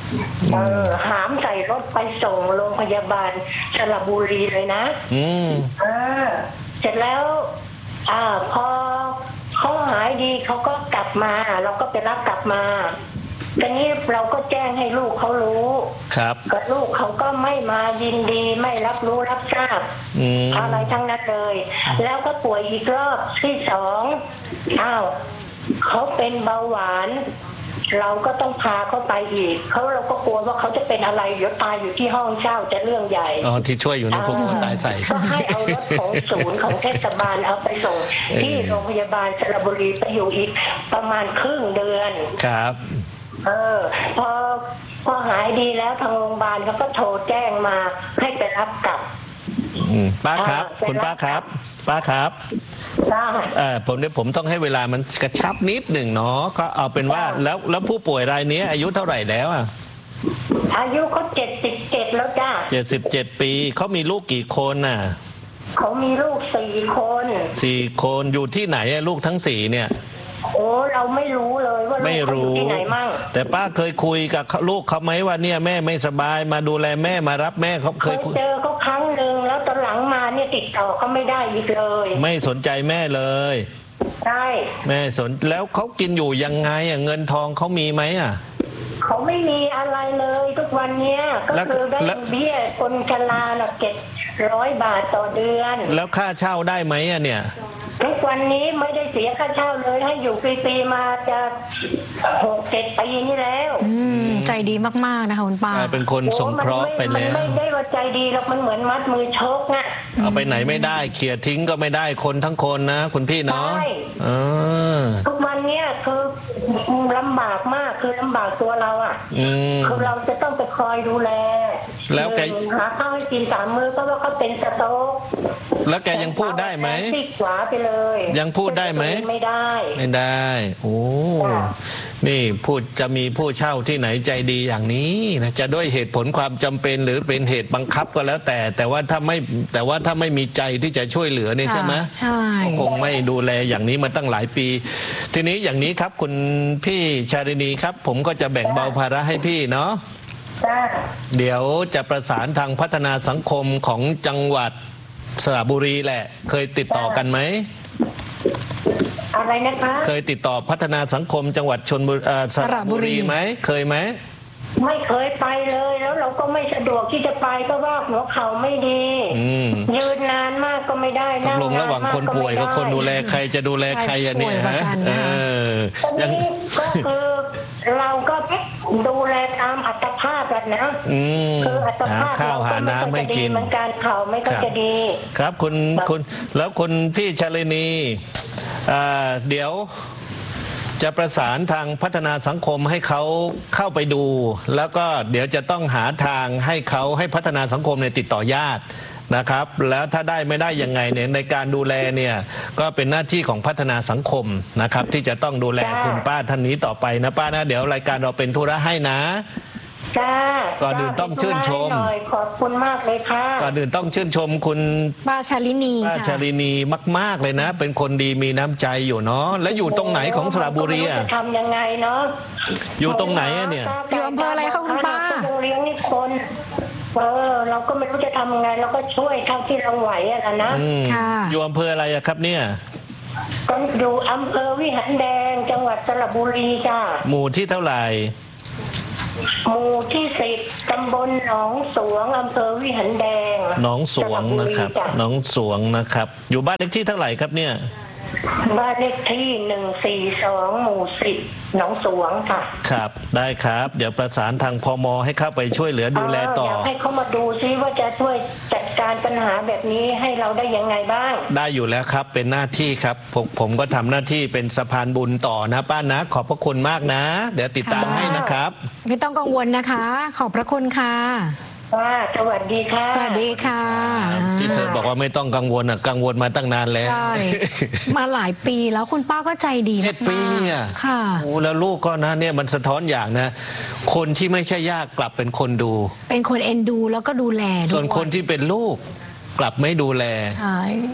เออหามใส่รถไปส่งโรงพยาบาลสระบุรีเลยนะอืมเออเสร็จแล้วอ่าพอเขาหายดีเขาก็กลับมาเราก็ไปรับกลับมาทีนี้เราก็แจ้งให้ลูกเขารู้ครับก็ลูกเขาก็ไม่มายินดีไม่รับรู้รับทราบอะไรทั้งนั้นเลยแล้วก็ป่วยอีกรอบที่สองอ้าวเขาเป็นเบาหวานเราก็ต้องพาเขาไปอีกเขาเราก็กลัวว่าเขาจะเป็นอะไรเดี๋ยวตายอยู่ที่ห้องเช่าจะเรื่องใหญ่อ๋อที่ช่วยอยู่ในพวกคนตายใส่ก็ให้เอารถของศูนย์ของเทศบาลเอาไปส่งที่โรงพยาบาลสระบุรีไปอยู่อีกประมาณครึ่งเดือนครับเออพอพอหายดีแล้วทางโรงพยาบาลเขาก็โทรแจ้งมาให้ไปรับกลับป้าครับคุณป้าครับป้าครับเออผมเนี่ยผมต้องให้เวลามันกระชับนิดหนึ่งเนาะก็เอาเป็นว่าแล้วแล้วผู้ป่วยรายนี้อายุเท่าไหร่แล้วอ่ะอายุเขาเจ็ดสิบเจ็ดแล้วจ้าเจ็ดสิบเจ็ดปีเขามีลูกกี่คนน่ะเขามีลูกสี่คนสี่คนอยู่ที่ไหนอะลูกทั้งสี่เนี่ยโอ้เราไม่รู้เลยว่าลูกเขาอยู่ที่ไหนมั่งแต่ป้าเคยคุยกับลูกเขาไหมว่าเนี่ยแม่ไม่สบายมาดูแลแม่มารับแม่เขาเคยเจอเขาครั้งหนึ่งแล้วตอนหลังมาเนี่ยติดต่อเขาไม่ได้อีกเลยไม่สนใจแม่เลยใช่แม่สนแล้วเขากินอยู่ยังไงอ่ะเงินทองเขามีไหมอ่ะเขาไม่มีอะไรเลยทุกวันเนี้ยก็คือได้เบี้ยคนชราเนาะเจ็ดร้อยบาทต่อเดือนแล้วค่าเช่าได้ไหมอ่ะเนี่ยทุกวันนี้ไม่ได้เสียค่าเช่าเลยให้อยู่ฟรีๆมาจะหกเจ็ดปีนี่แล้วใจดีมากๆนะคะคุณป้าเป็นคนสงเคราะห์ไปแล้วมันไม่ได้ว่าใจดีหรอกมันเหมือนมัดมือชกน่ะเอาไปไหนไม่ได้เขี่ยทิ้งก็ไม่ได้คนทั้งคนนะคุณพี่เนาะทุกวันเนี้ยคือลำบากมากคือลำบากตัวเราอ่ะคือเราจะต้องไปคอยดูแลแล้วแกหาข้าวให้กินสามมื้อก็ว่าเขาเป็นสโตรกแล้วแกยังพูดได้ไหมซีกขวาไปเลยยังพูดได้ไหมไม่ได้ไม่ได้โอ้นี่พูดจะมีผู้เช่าที่ไหนใจดีอย่างนี้นะจะด้วยเหตุผลความจำเป็นหรือเป็นเหตุบังคับก็แล้วแต่แต่ว่าถ้าไม่แต่ว่าถ้าไม่มีใจที่จะช่วยเหลือเนี่ยใช่ไหมใช่คงไม่ดูแลอย่างนี้มาตั้งหลายปีทีนี้อย่างนี้ครับคุณพี่ชารินีครับผมก็จะแบ่งเบาภาระให้พี่เนาะเดี๋ยวจะประสานทางพัฒนาสังคมของจังหวัดสระบุรีแหละเคยติดต่อกันไหมอะไรนะคะเคยติดต่อพัฒนาสังคมจังหวัดชลบุรีสระบุรีไหมเคยไหมไม่เคยไปเลยแล้วเราก็ไม่สะดวกที่จะไปก็ว่าหัวเข่าไม่ดียืนนานมากก็ไม่ได้นั่งลงระหว่างคนป่วยกับคนดูแลใครจะดูแลใครอ่ะเนี่ยฮะเอออย่างนี้ก็คือเราก็ดูแลตามอัตภาพแบบนะคืออัตภาพข้าวหาน้ำไม่กินเหมือนกันเข่าไม่ก็จะดีครับคุณคุณแล้วคุณพี่ชลินีเดี๋ยวจะประสานทางพัฒนาสังคมให้เขาเข้าไปดูแล้วก็เดี๋ยวจะต้องหาทางให้เขาให้พัฒนาสังคมเนี่ยติดต่อญาตินะครับแล้วถ้าได้ไม่ได้ยังไงเนี่ยในการดูแลเนี่ยก็เป็นหน้าที่ของพัฒนาสังคมนะครับที่จะต้องดูแลคุณป้าท่านนี้ต่อไปนะป้านะเดี๋ยวรายการเราเป็นธุระให้นะจ้าก่อนอื่นต้องชื่นชมขอบคุณมากเลยค่ะก่อนอื่นต้องชื่นชมคุณป้าชาลินีป้าชาลินีมากๆเลยนะเป็นคนดีมีน้ำใจอยู่เนาะแล้วอยู่ตรงไหนของสระบุรีอ่ะทำยังไงเนาะอยู่ตรงไหนอ่ะเนี่ยอยู่อำเภออะไรคะคุณป้าเลี้ยงนี่คนเออเราก็ไม่รู้จะทำยังไงเราก็ช่วยเท่าที่เราไหวอะนะค่ะอยู่อำเภออะไรอะครับเนี่ยก็อยู่อำเภอวิหารแดงจังหวัดสระบุรีจ้าหมู่ที่เท่าไหร่หมู่ที่สิบตำบลหนองสวงอำเภอวิหารแดงหนองสวงนะครับหนองสวงนะครับอยู่บ้านเลขที่เท่าไหร่ครับเนี่ยบ้านเลขที่หนึ่งสี่สองหมู่สิบหนองสวงค่ะครับได้ครับเดี๋ยวประสานทางพม.ให้เข้าไปช่วยเหลือดูแลต่ออยากให้เขามาดูซิว่าจะช่วยจัดการปัญหาแบบนี้ให้เราได้ยังไงบ้างได้อยู่แล้วครับเป็นหน้าที่ครับผมผมก็ทำหน้าที่เป็นสะพานบุญต่อนะป้านะขอบพระคุณมากนะเดี๋ยวติดตามให้นะครับไม่ต้องกังวลนะคะขอบพระคุณค่ะสวัสดีค่ะสวัสดีค่ะที่เธอบอกว่าไม่ต้องกังวลอ่ะกังวลมาตั้งนานแล้วใช่มาหลายปีแล้วคุณป้าก็ใจดีมากเจ็ดปีอ่ะค่ะโอ้แล้วลูกก็นะเนี่ยมันสะท้อนอย่างนะคนที่ไม่ใช่ญาติกลับเป็นคนดูเป็นคนเอ็นดูแล้วก็ดูแลส่วนคนที่เป็นลูกกลับไม่ดูแลใช่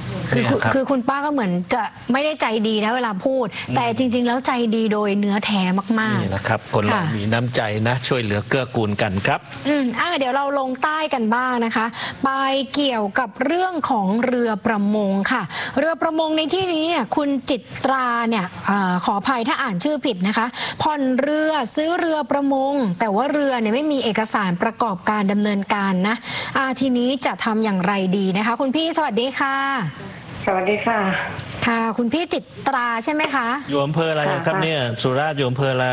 คือคือคุณป้าก็เหมือนจะไม่ได้ใจดีนะเวลาพูดแต่จริงๆแล้วใจดีโดยเนื้อแท้มากๆนี่นะครับคนเรามีน้ำใจนะช่วยเหลือเกื้อกูลกันครับอืมอ่าเดี๋ยวเราลงใต้กันบ้างนะคะไปเกี่ยวกับเรื่องของเรือประมงค่ะเรือประมงในที่นี้เนี่ยคุณจิตราเนี่ยอขออภัยถ้าอ่านชื่อผิดนะคะผ่อนเรือซื้อเรือประมงแต่ว่าเรือเนี่ยไม่มีเอกสารประกอบการดำเนินการนะอ่าทีนี้จะทำอย่างไรดีนะคะคุณพี่สวัสดีค่ะสวัสดีค่ะค่ะคุณพี่จิตราใช่ไหมคะอยู่อำเภออะไรครับเนี่ยสุราษฎร์อยู่อำเภออะไร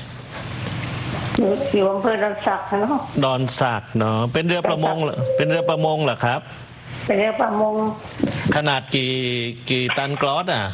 อยู่อำเภอดอนสักเนาะดอนสักเนาะเป็นเรือประมงเป็นเรือประมงเหรอครับเป็นเรือประมงขนาดกี่กี่ตันกรอสอ่ะ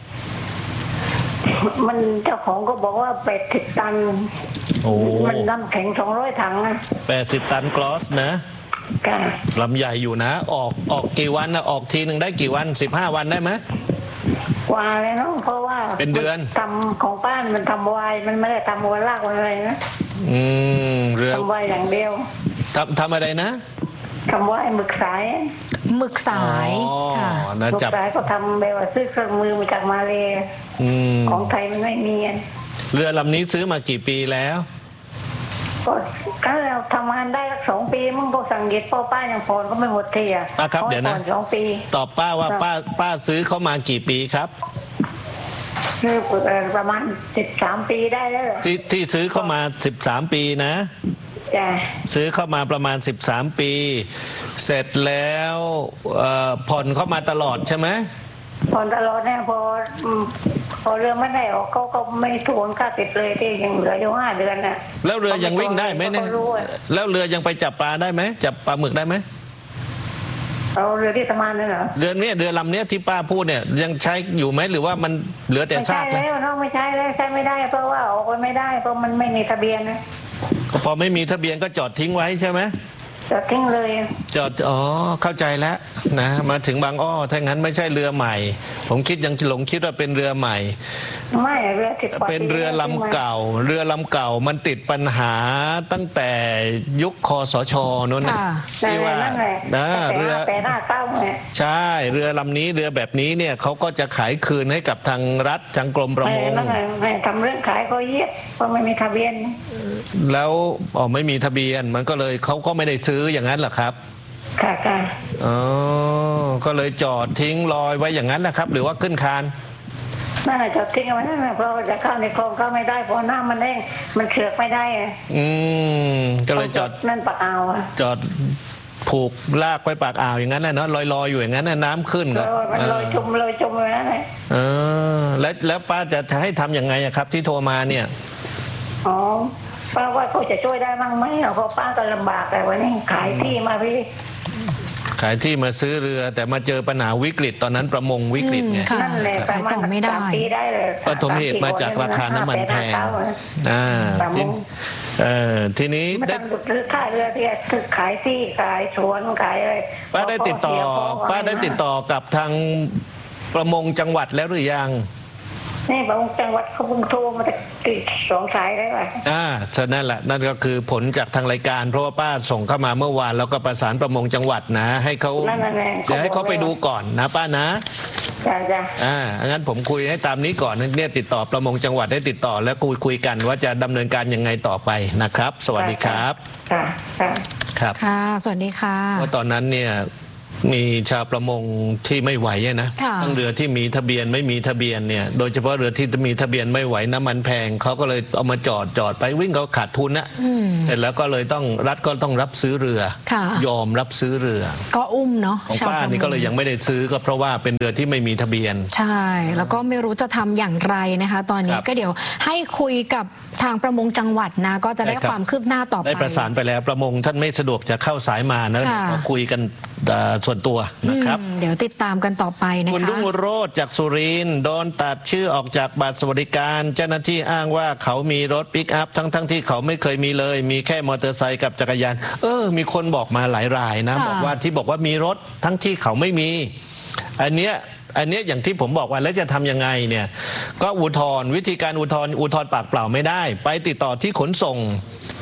มันเจ้าของก็บอกว่าแปดสิบตันโอ้มันน้ำแข็งสองร้อยถังนะแปดสิบตันกรอสนะลำใหญ่อยู่นะออกออกกี่วันนะออกทีหนึ่งได้กี่วันสิบห้าวันได้ไหมกว่าเลยเนาะเพราะว่าเป็นเดือนทำของป้านมันทำไวมันไม่ได้ทำวันลากวันอะไรนะอืมเรือทำไวอย่างเดียวทำทำอะไรนะทำไวหมึกสายหมึกสายค่ะหมึกสายก็ทำแบบว่าซื้อเครื่องมือมาจากมาเลของไทยมันไม่มีเรือลำนี้ซื้อมากี่ปีแล้วก็ก็เราทำงานได้สักสองปีมึงพอสั่งเย็ดพ่อป้ายังผ่อนก็ไม่หมดทีอ่ะป้าครับเดี๋ยวนะสองปีตอบป้าว่าป้าป้าซื้อเข้ามากี่ปีครับคือประมาณสิบสามปีได้แล้วที่ที่ซื้อเข้ามาสิบสามปีนะจ้ะซื้อเข้ามาประมาณสิบสามปีเสร็จแล้วผ่อนเข้ามาตลอดใช่ไหมผ่อนตลอดเนี่ยพอพอเรือไม่ได้ออกเขาก็ไม่ทวงค่าติดเลยที่ยังเหลืออยู่ห้าเดือนน่ะแล้วเรือยังวิ่งได้ไหมเนี่ยแล้วเรือยังไปจับปลาได้ไหมจับปลาหมึกได้ไหมเอาเรือที่ทำงานนั่นเหรอเรือเนี้ยเรือลำเนี้ยที่ป้าพูดเนี่ยยังใช้อยู่ไหมหรือว่ามันเหลือแต่ซากแล้วไม่ใช่แล้วน้องไม่ใช่แล้วใช้ไม่ได้เพราะว่าออกไปไม่ได้เพราะมันไม่มีทะเบียนนะพอไม่มีทะเบียนก็จอดทิ้งไว้ใช่ไหมจอดทิ้งเลยจอดอ๋อเข้าใจแล้วนะมาถึงบางอ้อถ้างั้นไม่ใช่เรือใหม่ผมคิดยังหลงคิดว่าเป็นเรือใหม่ไม่เรือติดเป็นเรือลำเก่าเรือลำเก่ามันติดปัญหาตั้งแต่ยุคคสช.นู้นนะที่ว่านะเรือแต่หน้าเก้าเนี่ยใช่เรือลำนี้เรือแบบนี้เนี่ยเขาก็จะขายคืนให้กับทางรัฐทางกรมประมงไม่ทำเรื่องขายก็เยียบเพราะไม่มีทะเบียนแล้วอ๋อไม่มีทะเบียนมันก็เลยเขาก็ไม่ได้ซื้ออย่างนั้นหรอครับค่ะค่ะอ๋อก็เลยจอดทิ้งลอยไว้อย่างนั้นนะครับหรือว่าขึ้นคานน่าจะทิ้งเอาไว้นั่นแหละเพราะจะเข้าในคลองก็ไม่ได้เพราะน้ำมันแห้งมันเชือกไม่ได้อืมก็เลยจอดนั่นปากอ่าวจอดผูกลากไปปากอ่าวอย่างนั้นแหละเนาะลอยๆอยู่อย่างนั้นน้ำขึ้นก็มันลอยจมลอยจมเลยนั่นแหละเออแล้วแล้วป้าจะให้ทำยังไงครับที่โทรมาเนี่ยอ๋อป้าว่าเขาจะช่วยได้บ้างไหมเพราะป้าก็ลำบากแต่วันนี้ขายที่มาพี่ขายที่มาซื้อเรือแต่มาเจอปัญหาวิกฤตตอนนั้นประมงวิกฤตไงนั่นแหละประมาณไม่ได้ปฐมเหตุมาจากราคาน้ำมันแพงอ่าเออทีนี้ได้ซื้อขายเรือที่ซื้อขายที่ขายสวนขายอะไรป้าได้ติดต่อป้าได้ติดต่อกับทางประมงจังหวัดแล้วหรือยังนี่บางจังหวัดเขาเพิ่งโทรมาติดสองสายได้ป่ะอ่าฉะนั้นแหละนั่นก็คือผลจากทางรายการเพราะว่าป้าส่งเข้ามาเมื่อวานแล้วก็ประสานประมงจังหวัดนะให้เขาเดี๋ยวให้เขาไปดูก่อนนะป้านะจ้าจ้าอ่างั้นผมคุยให้ตามนี้ก่อนเนี่ยติดต่อประมงจังหวัดให้ติดต่อแล้วคุยคุยกันว่าจะดำเนินการยังไงต่อไปนะครับสวัสดีครับค่ะค่ะครับค่ะสวัสดีค่ะว่าตอนนั้นเนี่ยมีชาวประมงที่ไม่ไหวนะทั้งเรือที่มีทะเบียนไม่มีทะเบียนเนี่ยโดยเฉพาะเรือที่มีทะเบียนไม่ไหวน้ำมันแพงเขาก็เลยเอามาจอดจอดไปวิ่งเขาขาดทุนนะเสร็จแล้วก็เลยต้องรัฐก็ต้องรับซื้อเรือยอมรับซื้อเรือก็อุ้มเนาะของป้านี่ก็เลยยังไม่ได้ซื้อก็เพราะว่าเป็นเรือที่ไม่มีทะเบียนใช่แล้วก็ไม่รู้จะทำอย่างไรนะคะตอนนี้ก็เดี๋ยวให้คุยกับทางประมงจังหวัดนะก็จะได้ความคืบหน้าต่อไปได้ประสานไปแล้วประมงท่านไม่สะดวกจะเข้าสายมานะก็คุยกันส่วนตัวนะครับเดี๋ยวติดตามกันต่อไปนะคะคุณรุ่งโรจน์จากสุรินทร์โดนตัดชื่อออกจากบัตรสวัสดิการเจ้าหน้าที่อ้างว่าเขามีรถปิกอัพทั้งทั้งที่เขาไม่เคยมีเลยมีแค่มอเตอร์ไซค์กับจักรยานเออมีคนบอกมาหลายรายนะบอกว่าที่บอกว่ามีรถทั้งที่เขาไม่มีอันเนี้ยอันนี้อย่างที่ผมบอกว่าแล้วจะทำยังไงเนี่ยก็อุทธรณ์วิธีการอุทธรณ์อุทธรณ์ปากเปล่าไม่ได้ไปติดต่อที่ขนส่ง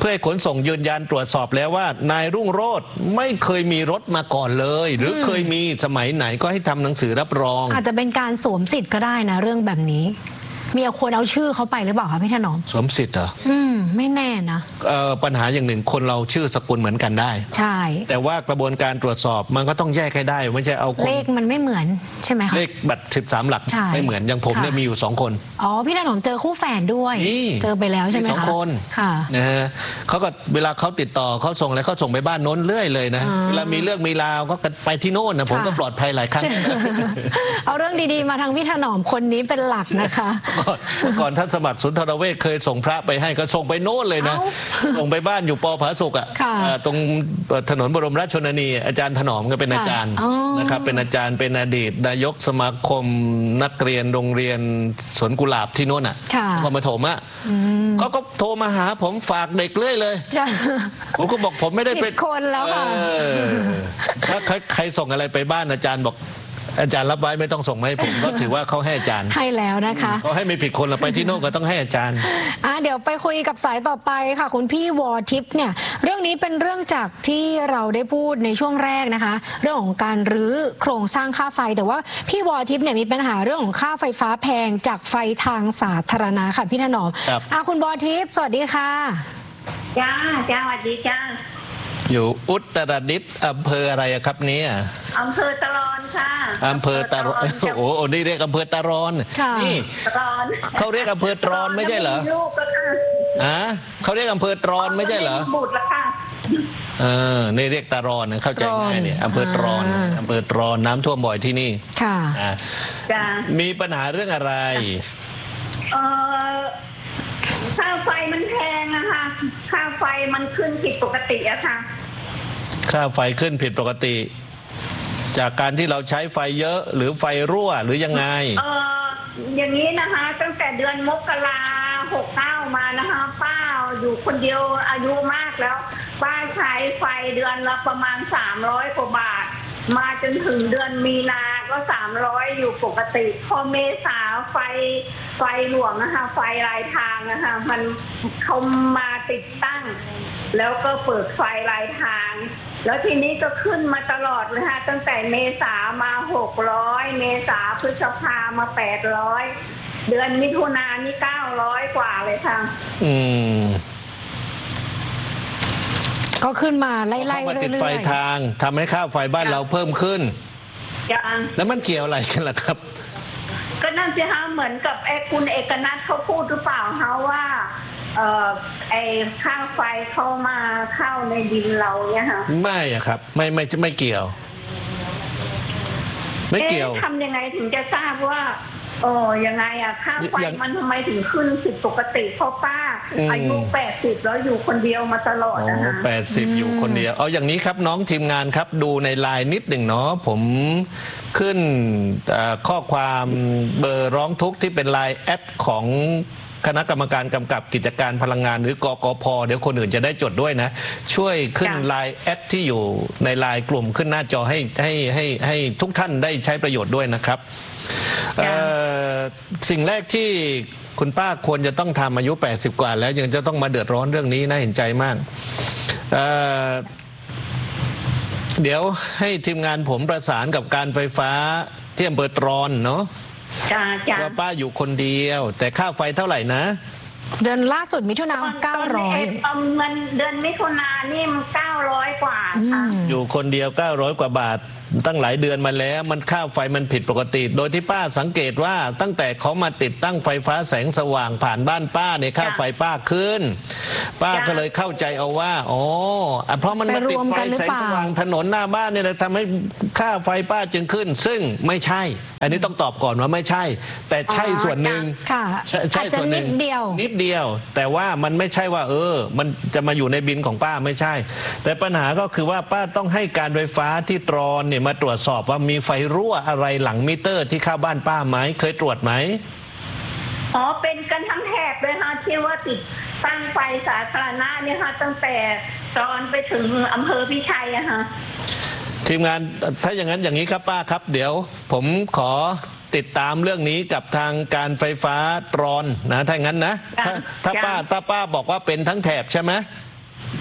พื่อให้ขนส่งยืนยันตรวจสอบแล้วว่านายรุ่งโรจน์ไม่เคยมีรถมาก่อนเลยหรือเคยมีสมัยไหนก็ให้ทำหนังสือรับรองอาจจะเป็นการสวมสิทธิ์ก็ได้นะเรื่องแบบนี้มีคนเอาชื่อเขาไปหรือเปล่าคะพี่ถนอมสวมสิทธิ์เหรออืมไม่แน่นะเอ่อปัญหาอย่างหนึ่งคนเราชื่อสกุลเหมือนกันได้ใช่แต่ว่ากระบวนการตรวจสอบมันก็ต้องแยกให้ได้ไม่ใช่เอาคนเลขมันไม่เหมือนใช่ไหมคะเลขบัตรสิบสามหลักไม่เหมือนอย่างผมเนี่ยมีอยู่สองคนอ๋อพี่ถนอมเจอคู่แฝดด้วยเจอไปแล้วใช่ไหมคะสองคนค่ะนะฮะเขาก็เวลาเขาติดต่อเขาส่งอะไรเขาส่งไปบ้านโน้นเรื่อยเลยนะเวลามีเรื่องมีราวก็ไปที่โน่นนะผมก็ปลอดภัยหลายครั้งเอาเรื่องดีๆมาทางพี่ถนอมคนนี้เป็นหลักนะคะก่อนท่านสมัครสุนทรเวชเคยส่งพระไปให้ก็ส่งไปโน่นเลยนะส่งไปบ้านอยู่ปอผาสุกอ่ะตรงถนนบรมราชชนนีอาจารย์ถนอมก็เป็นอาจารย์นะครับเป็นอาจารย์เป็นอดีตนายกสมาคมนักเรียนโรงเรียนสวนกุหลาบที่โน่นอ่ะก็มาโทรมาเขาก็โทรมาหาผมฝากเด็กเรื่อยเลยผมก็บอกผมไม่ได้เป็นคนแล้วค่ะถ้าใครส่งอะไรไปบ้านอาจารย์บอกอาจารย์รับไว้ไม่ต้องส่งมาให้ผมก็ถือว่าเขาให้อาจารย์ให้แล้วนะคะเขาให้ไม่ผิดคนเราไปที่โน่นก็ต้องให้อาจารย์อ่ะเดี๋ยวไปคุยกับสายต่อไปค่ะคุณพี่วอทิพย์เนี่ยเรื่องนี้เป็นเรื่องจากที่เราได้พูดในช่วงแรกนะคะเรื่องของการรื้อโครงสร้างค่าไฟแต่ว่าพี่วอทิพย์เนี่ยมีปัญหาเรื่องของค่าไฟฟ้าแพงจากไฟทางสาธารณะค่ะพี่ถนอมอ่ะคุณวอทิพย์สวัสดีค่ะจ้าจ้าสวัสดีจ้าอยู่อุตรดิตถ์อำเภออะไรครับเนี่ยอำเภอตะรอนค่ะอำเภอตะรอนโอ้โหนี่เรียกอำเภอตะรอนนี่เขาเรียกอำเภอตรอนไม่ใช่เหรออ่ะเขาเรียกอำเภอตรอนไม่ใช่เหรอบุตรละค่ะเออนี่เรียกตะรอนเข้าใจง่ายเนี่ยอำเภอตรอนอำเภอตรอนน้ำท่วมบ่อยที่นี่ค่ะมีปัญหาเรื่องอะไรเออค่าไฟมันแพงนะคะค่าไฟมันขึ้นผิดปกติอะค่ะค่าไฟขึ้นผิดปกติจากการที่เราใช้ไฟเยอะหรือไฟรั่วหรือยังไงเอออย่างนี้นะคะตั้งแต่เดือนมกราหกเก้ามานะคะป้าอยู่คนเดียวอายุมากแล้วป้าใช้ไฟเดือนละประมาณสามร้อยกว่าบาทมาจนถึงเดือนมีนาก็สามร้อยอยู่ปกติพอเมษาไฟไฟหลวงนะคะไฟรายทางนะคะมันเขามาติดตั้งแล้วก็เปิดไฟรายทางแล้วทีนี้ก็ขึ้นมาตลอดเลยค่ะตั้งแต่เมษามาหกร้อยเมษาพฤษภามาแปดร้อยเดือนมิถุนายนนี่เก้าร้อยกว่าเลยค่ะอืมก็ขึ้นมาไล่ๆเรื่อยๆติดไฟทางทำให้ค่าไฟบ้านเราเพิ่มขึ้นแล้วมันเกี่ยวอะไรกันล่ะครับก็นั่นสิฮะเหมือนกับไอ้คุณเอกนัทเขาพูดหรือเปล่าฮะว่าเอ่อไอ้ค่าไฟเข้ามาเข้าในบินเราเนี่ยฮะไม่อะครับไม่ไม่ไม่เกี่ยวไม่เกี่ยวทำยังไงถึงจะทราบว่าโอ้ยังไงอะค่าไฟมันทำไมถึงขึ้นผิดปกติเพราะป้าอายุแปดสิบแล้วอยู่คนเดียวมาตลอดนะคะแปดสิบอยู่คนเดียวเอาอย่างนี้ครับน้องทีมงานครับดูในไลน์นิดหนึ่งเนาะผมขึ้นข้อความเบอร์ร้องทุกข์ที่เป็นไลน์แอดของคณะกรรมการกำกับกิจการพลังงานหรือกกพ.เดี๋ยวคนอื่นจะได้จดด้วยนะช่วยขึ้นไลน์แอดที่อยู่ในไลน์กลุ่มขึ้นหน้าจอให้ให้ให้ให้ทุกท่านได้ใช้ประโยชน์ด้วยนะครับสิ่งแรกที่คุณป้าควรจะต้องทำอายุแปดสิบกว่าแล้วยังจะต้องมาเดือดร้อนเรื่องนี้น่าเห็นใจมากเ, เดี๋ยวให้ทีมงานผมประสานกับการไฟฟ้าที่อำเภอตรอนเนาะว่าป้าอยู่คนเดียวแต่ค่าไฟเท่าไหร่นะเดือนล่าสุดมิถุนายนเก้าร้อยเงินเดือนมิถุนายนนี่มันเก้าร้อยกว่าค่ะอยู่คนเดียวเก้าร้อยกว่าบาทตั้งหลายเดือนมาแล้วมันค่าไฟมันผิดปกติโดยที่ป้าสังเกตว่าตั้งแต่เขามาติดตั้งไฟฟ้าแสงสว่างผ่านบ้านป้าเนี่ยค่าไฟป้าขึ้นป้าก็เลยเข้าใจเอาว่าอ๋อเพราะมันมาติดไฟแสงสว่างถนนหน้าบ้านเนี่ยทำให้ค่าไฟป้าจึงขึ้นซึ่งไม่ใช่อันนี้ต้องตอบก่อนว่าไม่ใช่แต่ใช่ส่วนหนึ่งใช่ส่วนหนึ่งนิดเดียวนิดเดียวแต่ว่ามันไม่ใช่ว่าเออมันจะมาอยู่ในบินของป้าไม่ใช่แต่ปัญหาก็คือว่าป้าต้องให้การไฟฟ้าที่ตรอนเนี่ยมาตรวจสอบว่ามีไฟรั่วอะไรหลังมิเตอร์ที่เข้าบ้านป้าไหมเคยตรวจไหมอ๋อเป็นกันทั้งแถบเลยค่ะที่ว่าติดตั้งไฟสาธารณะเนี่ยค่ะตั้งแต่ตอนไปถึงอำเภอพิชัยอะค่ะทีมงานถ้าอย่างนั้นอย่างนี้ครับป้าครับเดี๋ยวผมขอติดตามเรื่องนี้กับทางการไฟฟ้าตรอนนะถ้างั้นนะถ้าถ้าป้าถ้าป้าบอกว่าเป็นทั้งแถบใช่ไหม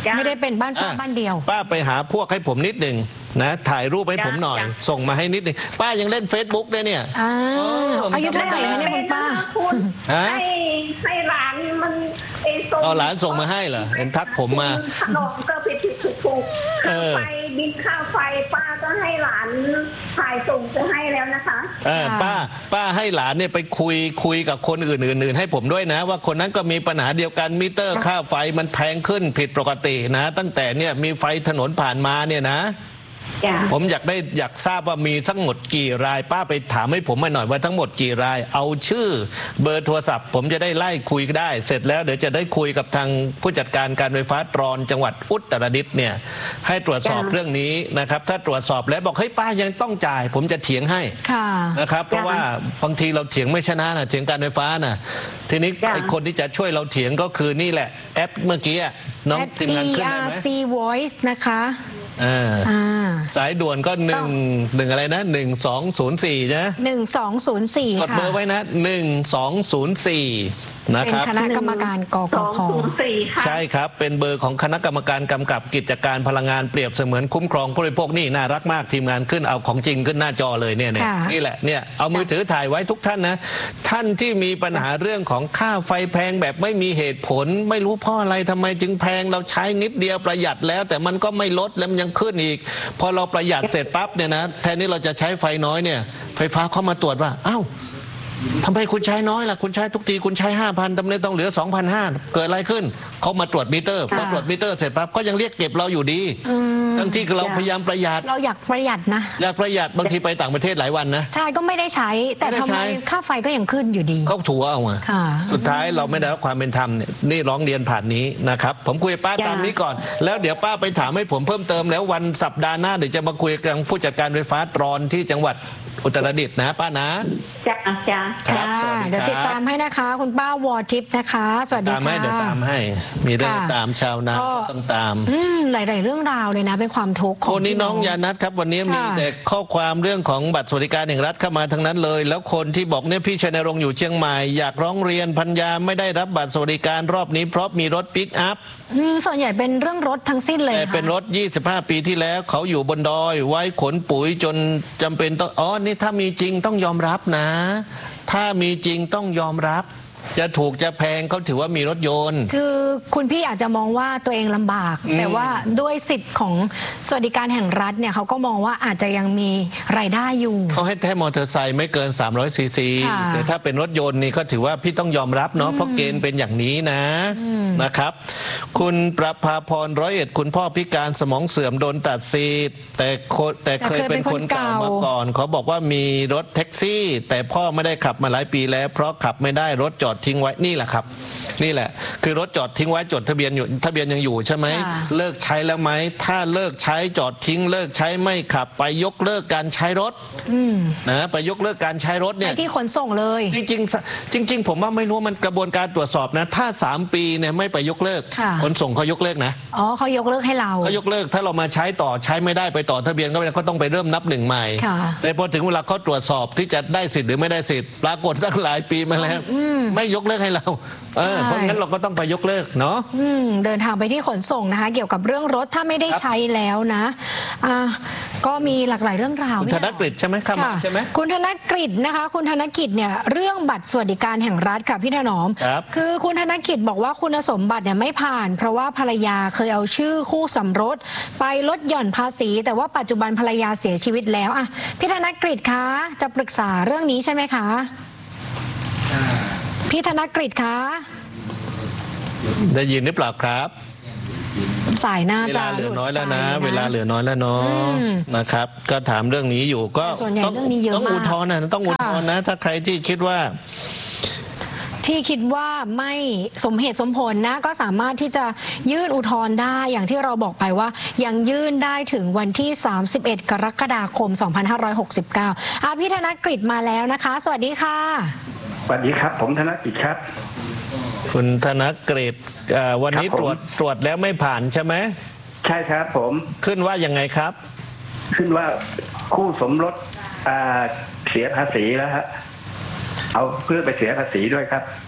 ไม่ได้เป็นบ้านป้าบ้านเดียวป้าไปหาพวกให้ผมนิดหนึ่งนะถ่ายรูปให้ผมหน่อยส่งมาให้นิดหนึ่งป้ายังเล่น เฟซบุ๊ก ได้เนี่ยอายุเท่าไหร่คะเนี่ยคุณป้าให้ให้หลานมันเอส่งเอาหลานส่งมาให้เหรอเห็นทักผมมาขนมก็ผิดผิดถูกถูกค่าไฟบินค่าไฟป้าก็ให้หลานถ่ายส่งจะให้แล้วนะคะเออป้าป้าให้หลานเนี่ยไปคุยคุยกับคนอื่นๆให้ผมด้วยนะว่าคนนั้นก็มีปัญหาเดียวกันมิเตอร์ค่าไฟมันแพงขึ้นผิดปกตินะตั้งแต่เนี่ยมีไฟถนนผ่านมาเนี่ยนะผมอยากได้อยากทราบว่ามีทั้งหมดกี่รายป้าไปถามให้ผมมาหน่อยว่าทั้งหมดกี่รายเอาชื่อเบอร์โทรศัพท์ผมจะได้ไล่คุยได้เสร็จแล้วเดี๋ยวจะได้คุยกับทางผู้จัดการการไฟฟ้าตรอนจังหวัดอุตรดิตถ์เนี่ยให้ตรวจสอบเรื่องนี้นะครับถ้าตรวจสอบแล้วบอกเฮ้ยป้ายังต้องจ่ายผมจะเถียงให้นะครับเพราะว่าบางทีเราเถียงไม่ชนะนะเถียงการไฟฟ้านะทีนี้ไอ้คนที่จะช่วยเราเถียงก็คือนี่แหละแอดเมื่อกี้น้องทีมงานขึ้นได้ไหมดี อาร์ ซี Voice นะคะสายด่วนก็หนึ่งหนึ่งอะไรนะหนึ่งสองศูนย์สี่นะหนึ่งสองศูนย์สี่กดเบอร์ไว้นะหนึ่งสองศูนย์สี่นะครับเป็นคณะกรรมการกกพ. ใช่ครับเป็นเบอร์ของคณะกรรมการกำกับกิจการพลังงานเปรียบเสมือนคุ้มครองผู้บริโภคนี่น่ารักมากทีมงานขึ้นเอาของจริงขึ้นหน้าจอเลยเนี่ยนี่แหละเนี่ยเอามือถือถ่ายไว้ทุกท่านนะท่านที่มีปัญหาเรื่องของค่าไฟแพงแบบไม่มีเหตุผลไม่รู้เพราะอะไรทำไมจึงแพงเราใช้นิดเดียวประหยัดแล้วแต่มันก็ไม่ลดแล้วมันยังขึ้นอีกพอเราประหยัดเสร็จปั๊บเนี่ยนะแทนที่เราจะใช้ไฟน้อยเนี่ยไฟฟ้าเข้ามาตรวจว่าอ้าวทำไมคุณใช้น้อยล่ะคุณใช้ทุกทีคุณใช้ห้าพันทำไมต้องเหลือสองพันห้าเกิดอะไรขึ้นเขามาตรวจมิเตอร์พอตรวจมิเตอร์เสร็จปั๊บก็ยังเรียกเก็บเราอยู่ดีทั้งที่เราพยายามประหยัดเราอยากประหยัดนะอยากประหยัดบางทีไปต่างประเทศหลายวันนะใช่ก็ไม่ได้ใช้แต่ทำไมค่าไฟก็ยังขึ้นอยู่ดีเขาถัวเอาอ่ะสุดท้ายเราไม่ได้รับความเป็นธรรมเนี่ยนี่ร้องเรียนผ่านนี้นะครับผมคุยป้าตามนี้ก่อนแล้วเดี๋ยวป้าไปถามให้ผมเพิ่มเติมแล้ววันสัปดาห์หน้าเดี๋ยวจะมาคุยกับผู้จัดการไฟฟ้าตรอนที่จังหวัดอุตรดิตถ์นะป้านะจ้าจ้าครับเดี๋ยวติดตามให้นะคะคุณป้าวอทิพย์นะคะสวัสดีค่ะตามให้เดี๋ยวตามให้มีเรื่องตามชาวนาต้องตามหลายๆเรื่องราวเลยนะเป็นความทุกข์ของคนนี้น้องยานัทครับวันนี้มีแต่ข้อความเรื่องของบัตรสวัสดิการแห่งรัฐเข้ามาทั้งนั้นเลยแล้วคนที่บอกเนี่ยพี่ชัยนรงค์อยู่เชียงใหม่อยากร้องเรียนพันยาไม่ได้รับบัตรสวัสดิการรอบนี้เพราะมีรถปิกอัพส่วนใหญ่เป็นเรื่องรถทั้งสิ้นเลยแต่เป็นรถยี่สิบห้าปีที่แล้วเขาอยู่บนดอยไว้ขนปุ๋ยจนจำเป็นต้องอ๋อนี่ถ้ามีจริงต้องยอมรับนะถ้ามีจริงต้องยอมรับจะถูกจะแพงเขาถือว่ามีรถยนต์คือคุณพี่อาจจะมองว่าตัวเองลำบากแต่ว่าด้วยสิทธิ์ของสวัสดิการแห่งรัฐเนี่ยเขาก็มองว่าอาจจะยังมีรายได้อยู่เขาให้แค่มอเตอร์ไซค์ไม่เกินสามร้อยซีซีแต่ถ้าเป็นรถยนต์นี่ก็ถือว่าพี่ต้องยอมรับเนาะเพราะเกณฑ์เป็นอย่างนี้นะนะครับคุณประภาพรร้อยเอ็ดคุณพ่อพิการสมองเสื่อมโดนตัดสิทธิ์แต่แต่เคยเป็นคนเก่ามาก่อนเขาบอกว่ามีรถแท็กซี่แต่พ่อไม่ได้ขับมาหลายปีแล้วเพราะขับไม่ได้รถจอดทิ้งไว้นี่แหละครับนี่แหละคือรถจอดทิ้งไว้จดทะเบียนอยู่ทะเบียนยังอยู่ใช่ไหมเลิกใช้แล้วไหมถ้าเลิกใช้จอดทิ้งเลิกใช้ไม่ขับไปยกเลิกการใช้รถนะไปยกเลิกการใช้รถเนี่ยที่ขนส่งเลยจริงๆจริงๆผมว่าไม่รู้มันกระบวนการตรวจสอบนะถ้าสามปีเนี่ยไม่ไปยกเลิกขนส่งเขายกเลิกนะอ๋อเขายกเลิกให้เราเขายกเลิกถ้าเรามาใช้ต่อใช้ไม่ได้ไปต่อทะเบียนก็ไม่ได้ก็ต้องไปเริ่มนับหนึ่งใหม่แต่พอถึงเวลาเขาตรวจสอบที่จะได้สิทธิ์หรือไม่ได้สิทธิ์ปรากฏตั้งหลายปีมาแล้วไม่ยกเลิกให้เราเออเพราะงั้นเราก็ต้องไปยกเลิกเนาะเดินทางไปที่ขนส่งนะคะเกี่ยวกับเรื่องรถถ้าไม่ได้ใช้แล้วนะอ่าก็มีหลากหลายเรื่องราวคุณธนกฤษใช่ไหมครับใช่ไหมคุณธนกฤษนะคะคุณธนกิจเนี่ยเรื่องบัตรสวัสดิการแห่งรัฐค่ะพี่ถนอมคือคุณธนกิจบอกว่าคุณสมบัติเนี่ยไม่ผ่านเพราะว่าภรรยาเคยเอาชื่อคู่สมรสไปลดหย่อนภาษีแต่ว่าปัจจุบันภรรยาเสียชีวิตแล้วอ่ะพี่ธนกฤษคะจะปรึกษาเรื่องนี้ใช่ไหมคะพี่ธนกฤษคะได้ยินหรือเปล่าครับสายหน้าจะเหลือน้อยแล้วนะเวลาเหลือน้อยแล้วเนาะนะครับก็ถามเรื่องนี้อยู่ก็ต้องต้องอุทธรณ์นะต้องอุทธรณ์นะถ้าใครที่คิดว่าที่คิดว่าไม่สมเหตุสมผลนะก็สามารถที่จะยื่นอุทธรณ์ได้อย่างที่เราบอกไปว่ายังยื่นได้ถึงวันที่สามสิบเอ็ดกรกฎาคมสองพันห้าร้อยหกสิบเก้าอ่ะพี่ธนกฤษมาแล้วนะคะสวัสดีค่ะสวัสดีครับผมธนกฤษครับคุณธนกฤษวันนี้ตรวจตรวจแล้วไม่ผ่านใช่ไหมใช่ครับผมขึ้นว่ายังไงครับขึ้นว่าคู่สมรสเสียภาษีแล้วฮะเอาเพื่อไปเสียภาษีด้วยครับ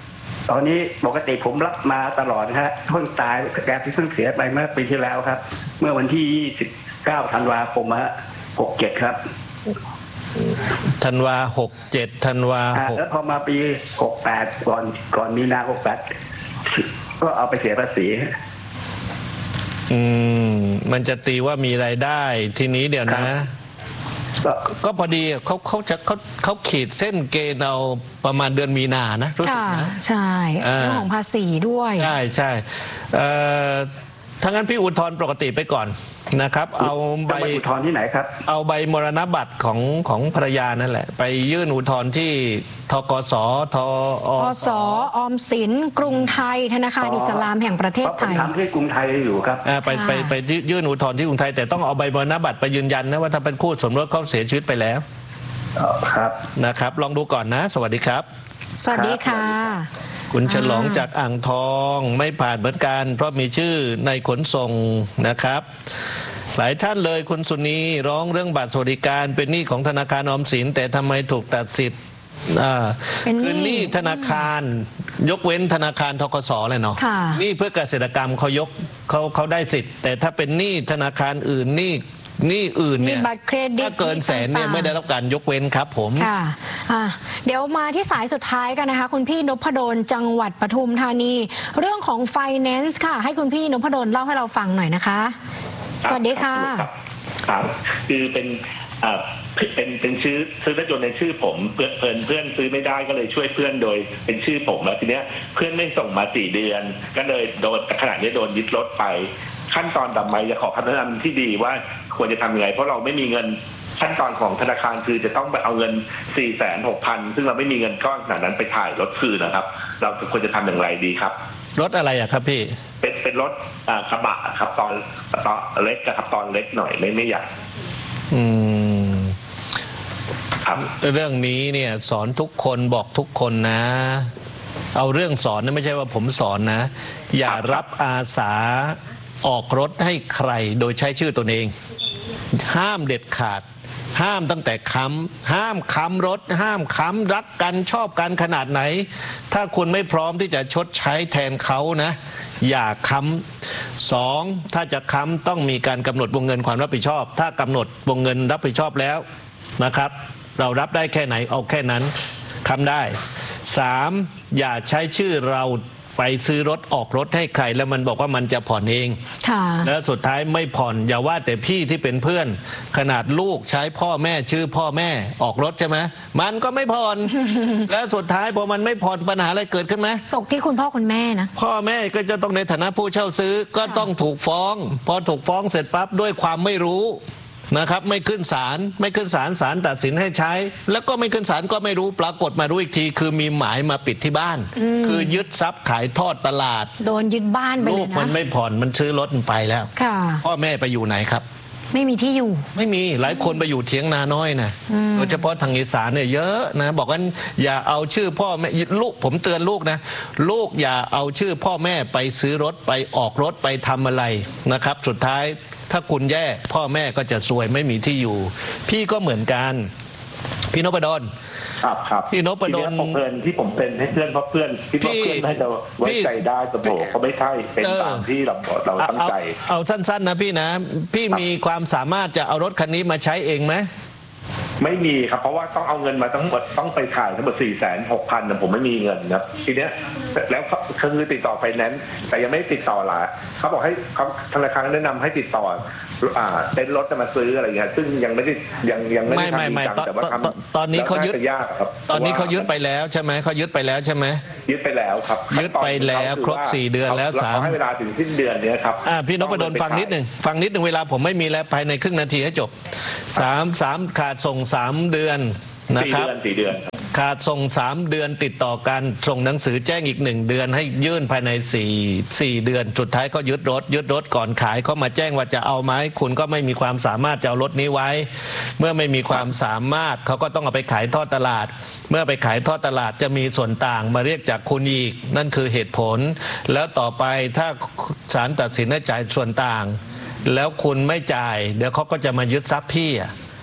ตอนนี้ปกติผมรับมาตลอดนะฮะเพิ่งตายแกเพิ่งเสียไปเมื่อปีที่แล้วครับเมื่อวันที่ยี่สิบเก้าธันวาคมฮะหกเจ็ดครับธันวาหกเจ็ดธันวาหกแล้วพอมาปีหกแปดก่อนก่อนมีนาหกแปดก็เอาไปเสียภาษีอืมมันจะตีว่ามีรายได้ทีนี้เดี๋ยวนะก็พอดีเขาเขาจะเขาเขาขีดเส้นเกณฑ์เอาประมาณเดือนมีนานะรู้สึกนะใช่เรื่องของภาษีด้วยใช่ใช่ถ้างั้นพี่อุทธรณ์ปกติไปก่อนนะครับเอาใบอุทธรณ์ที่ไหนครับเอาใบมรณบัตรของของภรรยานั่นแหละไปยื่นอุทธรณ์ที่ธกสทอสออมสินกรุงไทยธนาคารอิสลามแห่งประเทศไทยทำที่กรุงไทยอยู่ครับไปไปไปยื่นอุทธรณ์ที่กรุงไทยแต่ต้องเอาใบมรณบัตรไปยืนยันนะว่าถ้าเป็นคู่สมรสเขาเสียชีวิตไปแล้วครับนะครับลองดูก่อนนะสวัสดีครับสวัสดีค่ะคุณฉลองจากอ่างทองไม่ผ่านเหมือนกันเพราะมีชื่อในขนส่งนะครับหลายท่านเลยคุณสุนีร้องเรื่องบัตรสวัสดิการเป็นหนี้ของธนาคารออมสินแต่ทำไมถูกตัดสิทธิ์คือหนี้ธนาคารยกเว้นธนาคารธกสเลยเนาะหนี้เพื่อเกษตรกรรมเขายกเขาเขาได้สิทธิ์แต่ถ้าเป็นหนี้ธนาคารอื่นหนี้นี่อื่นเนี่ยถ้าเกินแสนเนี่ยไม่ได้รับการยกเว้นครับผมค่ะเดี๋ยวมาที่สายสุดท้ายกันนะคะคุณพี่นพดลจังหวัดปทุมธานีเรื่องของ Finance ค่ะให้คุณพี่นพดลเล่าให้เราฟังหน่อยนะคะสวัสดีค่ะครับคือเป็นเป็นเป็นชื่อซื้อรถยนต์ในชื่อผมเพื่อนเพื่อนเพื่อนซื้อไม่ได้ก็เลยช่วยเพื่อนโดยเป็นชื่อผมแล้วทีเนี้ยเพื่อนไม่ส่งมาสี่เดือนก็เลยโดนขณะนี้โดนยึดรถไปขั้นตอนต่อไปจะขอคำแนะนำที่ดีว่าควรจะทำยังไงเพราะเราไม่มีเงินขั้นตอนของธนาคารคือจะต้องไปเอาเงิน สี่แสนหกพัน ซึ่งเราไม่มีเงินก้อนขนาดนั้นไปถ่ายรถคืนนะครับเราควรจะทำอย่างไรดีครับรถอะไรอะครับพี่เป็นเป็นรถกระบะครับตอนตอนเล็กครับตอนเล็กหน่อยไม่ไม่ใหญ่อืมครับเรื่องนี้เนี่ยสอนทุกคนบอกทุกคนนะเอาเรื่องสอนนะไม่ใช่ว่าผมสอนนะอย่ารับอาสาออกรถให้ใครโดยใช้ชื่อตนเองห้ามเด็ดขาดห้ามตั้งแต่ค้ำห้ามค้ำรถห้ามค้ำรักกันชอบกันขนาดไหนถ้าคุณไม่พร้อมที่จะชดใช้แทนเขานะอย่าค้ำสองถ้าจะค้ำต้องมีการกำหนดวงเงินความรับผิดชอบถ้ากำหนดวงเงินรับผิดชอบแล้วนะครับเรารับได้แค่ไหนเอาแค่นั้นค้ำได้สามอย่าใช้ชื่อเราไปซื้อรถออกรถให้ใครแล้วมันบอกว่ามันจะผ่อนเองแล้วสุดท้ายไม่ผ่อนอย่าว่าแต่พี่ที่เป็นเพื่อนขนาดลูกใช้พ่อแม่ชื่อพ่อแม่ออกรถใช่ไหมมันก็ไม่ผ่อน แล้วสุดท้ายพอมันไม่ผ่อนปัญหาอะไรเกิดขึ้นไหมตกที่คุณพ่อคุณแม่นะพ่อแม่ก็จะต้องในฐานะผู้เช่าซื้อก็ต้องถูกฟ้องพอถูกฟ้องเสร็จปั๊บด้วยความไม่รู้นะครับไม่ขึ้นศาลไม่ขึ้นศาลศาลตัดสินให้ใช้แล้วก็ไม่ขึ้นศาลก็ไม่รู้ปรากฏมารู้อีกทีคือมีหมายมาปิดที่บ้านคือยึดทรัพย์ขายทอดตลาดโดนยึดบ้านไปเลยนะลูกมันไม่ผ่อนมันซื้อรถไปแล้วพ่อแม่ไปอยู่ไหนครับไม่มีที่อยู่ไม่มีหลายคนไปอยู่เถียงนาน้อยนะโดยเฉพาะทางอีสานเนี่ยเยอะนะบอกกันอย่าเอาชื่อพ่อแม่ลูกผมเตือนลูกนะลูกอย่าเอาชื่อพ่อแม่ไปซื้อรถไปออกรถไปทำอะไรนะครับสุดท้ายถ้าคุณแย่พ่อแม่ก็จะซวยไม่มีที่อยู่พี่ก็เหมือนกันพี่นพดลครับครับพี่นพดลผมเพื่อนที่ผมเป็นให้เพื่อนเพราะเพื่อนที่เพื่อนให้เราไว้ใจได้แต่ผมเขาไม่ใช่เป็นตามที่เราเราตั้งใจเอาสั้นๆนะพี่นะพี่มีความสามารถจะเอารถคันนี้มาใช้เองไหมไม่มีครับเพราะว่าต้องเอาเงินมาทั้งหมดต้องไปถ่ายทั้งหมดสี่แสนหกพันแต่ผมไม่มีเงินครับทีเนี้ยแล้วคือติดต่อไฟแนนซ์แต่ยังไม่ติดต่อละเขาบอกให้เขาธนาคารแนะนำให้ติดต่ออ่าเต็นท์รถจะมาซื้ออะไรเงี้ยซึ่งยังไม่ได้ยังยังไม่ได้ทำจริงจังแต่ว่าทำตอนนี้เขายึดตอนนี้เขายึดไปแล้วใช่ไหมเขายึดไปแล้วใช่ไหมยึดไปแล้วครับยึดไปแล้วครบสี่เดือนแล้วสามให้เวลาถึงสิ้นเดือนนี้ครับอ่าพี่นพดลฟังนิดหนึ่งฟังนิดหนึ่งเวลาผมไม่มีแล้วภายในครึ่งนาทีให้จบสามสามขาดส่งสามเดือนนะครับสี่เดือนขาดส่งสามเดือนติดต่อกันส่งหนังสือแจ้งอีกหนึ่งเดือนให้ยื่นภายในสี่สี่เดือนสุดท้ายก็ยึดรถยึดรถก่อนขายเขามาแจ้งว่าจะเอาไหมคุณก็ไม่มีความสามารถจะเอารถนี้ไว้เมื่อไม่มีความสามารถเขาก็ต้องเอาไปขายทอดตลาดเมื่อไปขายทอดตลาดจะมีส่วนต่างมาเรียกจากคุณอีกนั่นคือเหตุผลแล้วต่อไปถ้าศาลตัดสินให้จ่ายส่วนต่างแล้วคุณไม่จ่ายเดี๋ยวเขาก็จะมายึดทรัพย์พี่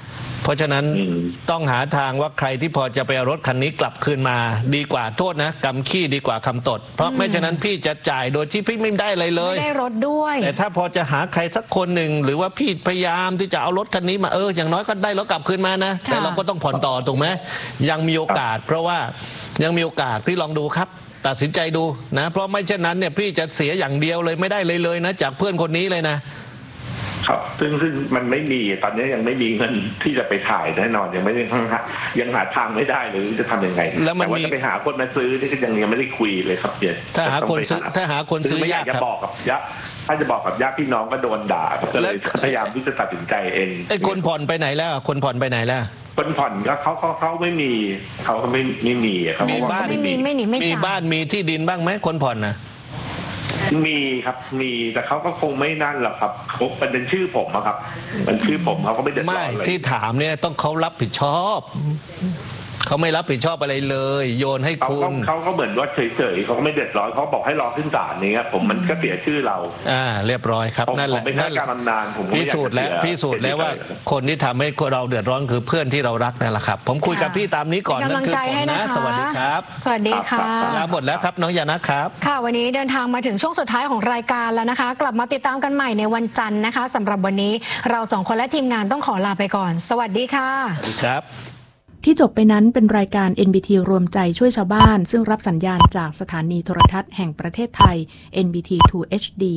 เพราะฉะนั้นต้องหาทางว่าใครที่พอจะไปเอารถคันนี้กลับคืนมาดีกว่าโทษนะกำขี้ดีกว่าคำตดเพราะไม่ฉะนั้นพี่จะจ่ายโดยที่พี่ไม่ได้อะไรเลยไม่ได้รถด้วยแต่ถ้าพอจะหาใครสักคนหนึ่งหรือว่าพี่พยายามที่จะเอารถคันนี้มาเอออย่างน้อยก็ได้รถกลับคืนมานะแต่เราก็ต้องผ่อนต่อถูกไหมยังมีโอกาสเพราะว่ายังมีโอกาสพี่ลองดูครับตัดสินใจดูนะเพราะไม่เช่นนั้นเนี่ยพี่จะเสียอย่างเดียวเลยไม่ได้เลยเลยนะจากเพื่อนคนนี้เลยนะครับซึ่งซึ่งมันไม่มีตอนนี้ยังไม่มีเงินที่จะไปถ่ายแน่นอนยังไม่ได้หายังหาทางไม่ได้หรือจะทำยังไงแต่ว่าจะไปหาคนมาซื้อที่ยังยังไม่ได้คุยเลยครับเจถ้าหาคนซื้อถ้าหาคนซื้อยากจะบอกกับญาติถ้าจะบอกกับญาติพี่น้องก็โดนด่าก็เลยพยายามที่จะตัดสินใจเองไอ้คนผ่อนไปไหนแล้วคนผ่อนไปไหนแล้วคนผ่อนก็เขาเขาเขาไม่มีเขาไม่ไม่มีเขามีบ้านไม่มีไม่หนีไม่จ่ายมีบ้านมีที่ดินบ้างไหมคนผ่อนนะมีครับมีแต่เขาก็คงไม่นั่นหรอกครับเขาเป็นชื่อผมครับเป็นชื่อผมเขาก็ไม่เดือดร้อนเลยที่ถามเนี่ยต้องเขารับผิดชอบเขาไม่รับผิดชอบอะไรเลยโยนให้คุณเขาก็เหมือนว่าเฉยๆเขาก็ไม่เดือดร้อนเขาบอกให้รอขึ้นศาลนี้ครับผมมันก็เสียชื่อเราอ่าเรียบร้อยครับนั่นแหละนั่นแหละการนานผมพิสูจน์แล้วพิสูจน์แล้วว่าคนที่ทำให้เราเดือดร้อนคือเพื่อนที่เรารักนั่นแหละครับผมคุยกับพี่ตามนี้ก่อนนั่นคือผมนะสวัสดีครับสวัสดีค่ะแล้วหมดแล้วครับน้องยานะครับค่ะวันนี้เดินทางมาถึงช่วงสุดท้ายของรายการแล้วนะคะกลับมาติดตามกันใหม่ในวันจันทร์นะคะสำหรับวันนี้เราสองคนและทีมงานต้องขอลาไปก่อนสวัสดีค่ะสวัสดีครับที่จบไปนั้นเป็นรายการ เอ็น บี ที รวมใจช่วยชาวบ้านซึ่งรับสัญญาณจากสถานีโทรทัศน์แห่งประเทศไทย เอ็น บี ที ทู เอช ดี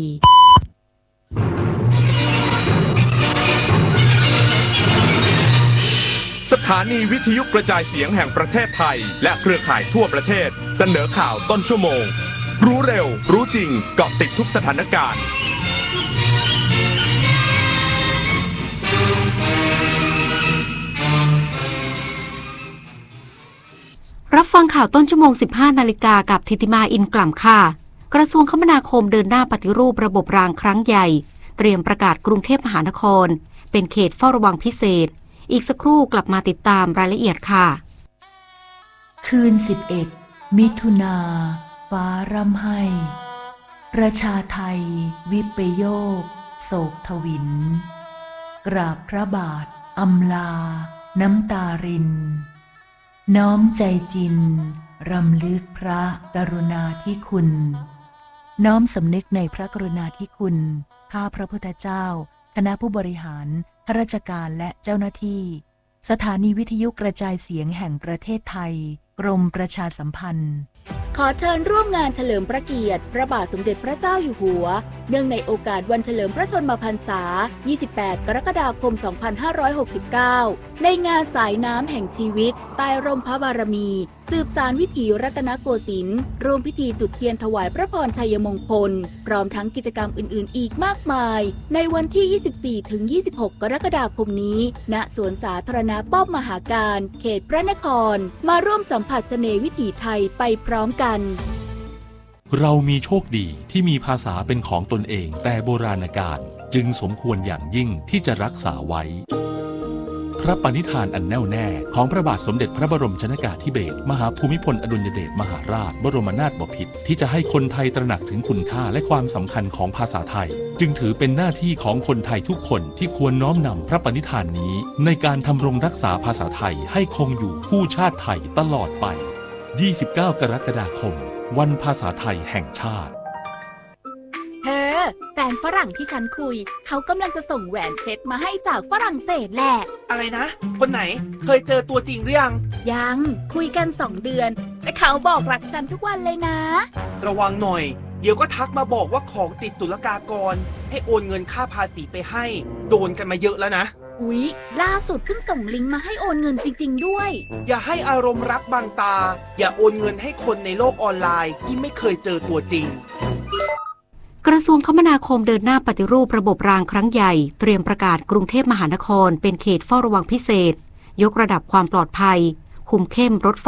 สถานีวิทยุกระจายเสียงแห่งประเทศไทยและเครือข่ายทั่วประเทศเสนอข่าวต้นชั่วโมงรู้เร็วรู้จริงเกาะติดทุกสถานการณ์รับฟังข่าวต้นชั่วโมง สิบห้า นาฬิกากับธิติมาอินกล่ำค่ะกระทรวงคมนาคมเดินหน้าปฏิรูประบบรางครั้งใหญ่เตรียมประกาศกรุงเทพมหานครเป็นเขตเฝ้าระวังพิเศษอีกสักครู่กลับมาติดตามรายละเอียดค่ะคืนสิบเอ็ดมิถุนาฟ้าร่ำไห้ประชาไทยวิปโยคโศกทวินกราบพระบาทอำลาน้ำตารินน้อมใจจินรำลึกพระกรุณาธิคุณน้อมสำนึกในพระกรุณาธิคุณข้าพระพุทธเจ้าคณะผู้บริหารข้าราชการและเจ้าหน้าที่สถานีวิทยุกระจายเสียงแห่งประเทศไทยกรมประชาสัมพันธ์ขอเชิญร่วมงานเฉลิมพระเกียรติพระบาทสมเด็จพระเจ้าอยู่หัวเนื่องในโอกาสวันเฉลิมพระชนมพรรษายี่สิบแปดกรกฎาคมสองพันห้าร้อยหกสิบเก้าในงานสายน้ำแห่งชีวิตใต้ร่มพระบารมีสืบสานวิถีรัตนโกสินทร์ร่วมพิธีจุดเทียนถวายพระพรชัยมงคลพร้อมทั้งกิจกรรมอื่นๆอีกมากมายในวันที่ ยี่สิบสี่ถึงยี่สิบหก กรกฎาคมนี้ณสวนสาธารณะป้อมมหาการเขตพระนครมาร่วมสัมผัสเสน่ห์วิถีไทยไปพร้อมกันเรามีโชคดีที่มีภาษาเป็นของตนเองแต่โบราณกาลจึงสมควรอย่างยิ่งที่จะรักษาไว้พระปณิธานอันแน่วแน่ของพระบาทสมเด็จพระบรมชนกาธิเบศรมหาภูมิพลอดุลยเดชมหาราชบรมนาถบพิตรที่จะให้คนไทยตระหนักถึงคุณค่าและความสำคัญของภาษาไทยจึงถือเป็นหน้าที่ของคนไทยทุกคนที่ควรน้อมนำพระปณิธานนี้ในการทำรงรักษาภาษาไทยให้คงอยู่คู่ชาติไทยตลอดไปยี่สิบเก้ากรกฎาคมวันภาษาไทยแห่งชาติเธอแฟนฝรั่งที่ฉันคุยเขากำลังจะส่งแหวนเพชรมาให้จากฝรั่งเศสแหละอะไรนะคนไหนเคยเจอตัวจริงหรือยังยังคุยกันสองเดือนแต่เขาบอกรักฉันทุกวันเลยนะระวังหน่อยเดี๋ยวก็ทักมาบอกว่าของติดศุลกากรให้โอนเงินค่าภาษีไปให้โดนกันมาเยอะแล้วนะอุ๊ยล่าสุดเพิ่งส่งลิงก์มาให้โอนเงินจริงๆด้วยอย่าให้อารมณ์รักบังตาอย่าโอนเงินให้คนในโลกออนไลน์ที่ไม่เคยเจอตัวจริงกระทรวงคมนาคมเดินหน้าปฏิรูประบบรางครั้งใหญ่เตรียมประกาศกรุงเทพมหานครเป็นเขตเฝ้าระวังพิเศษยกระดับความปลอดภัยคุมเข้มรถไฟ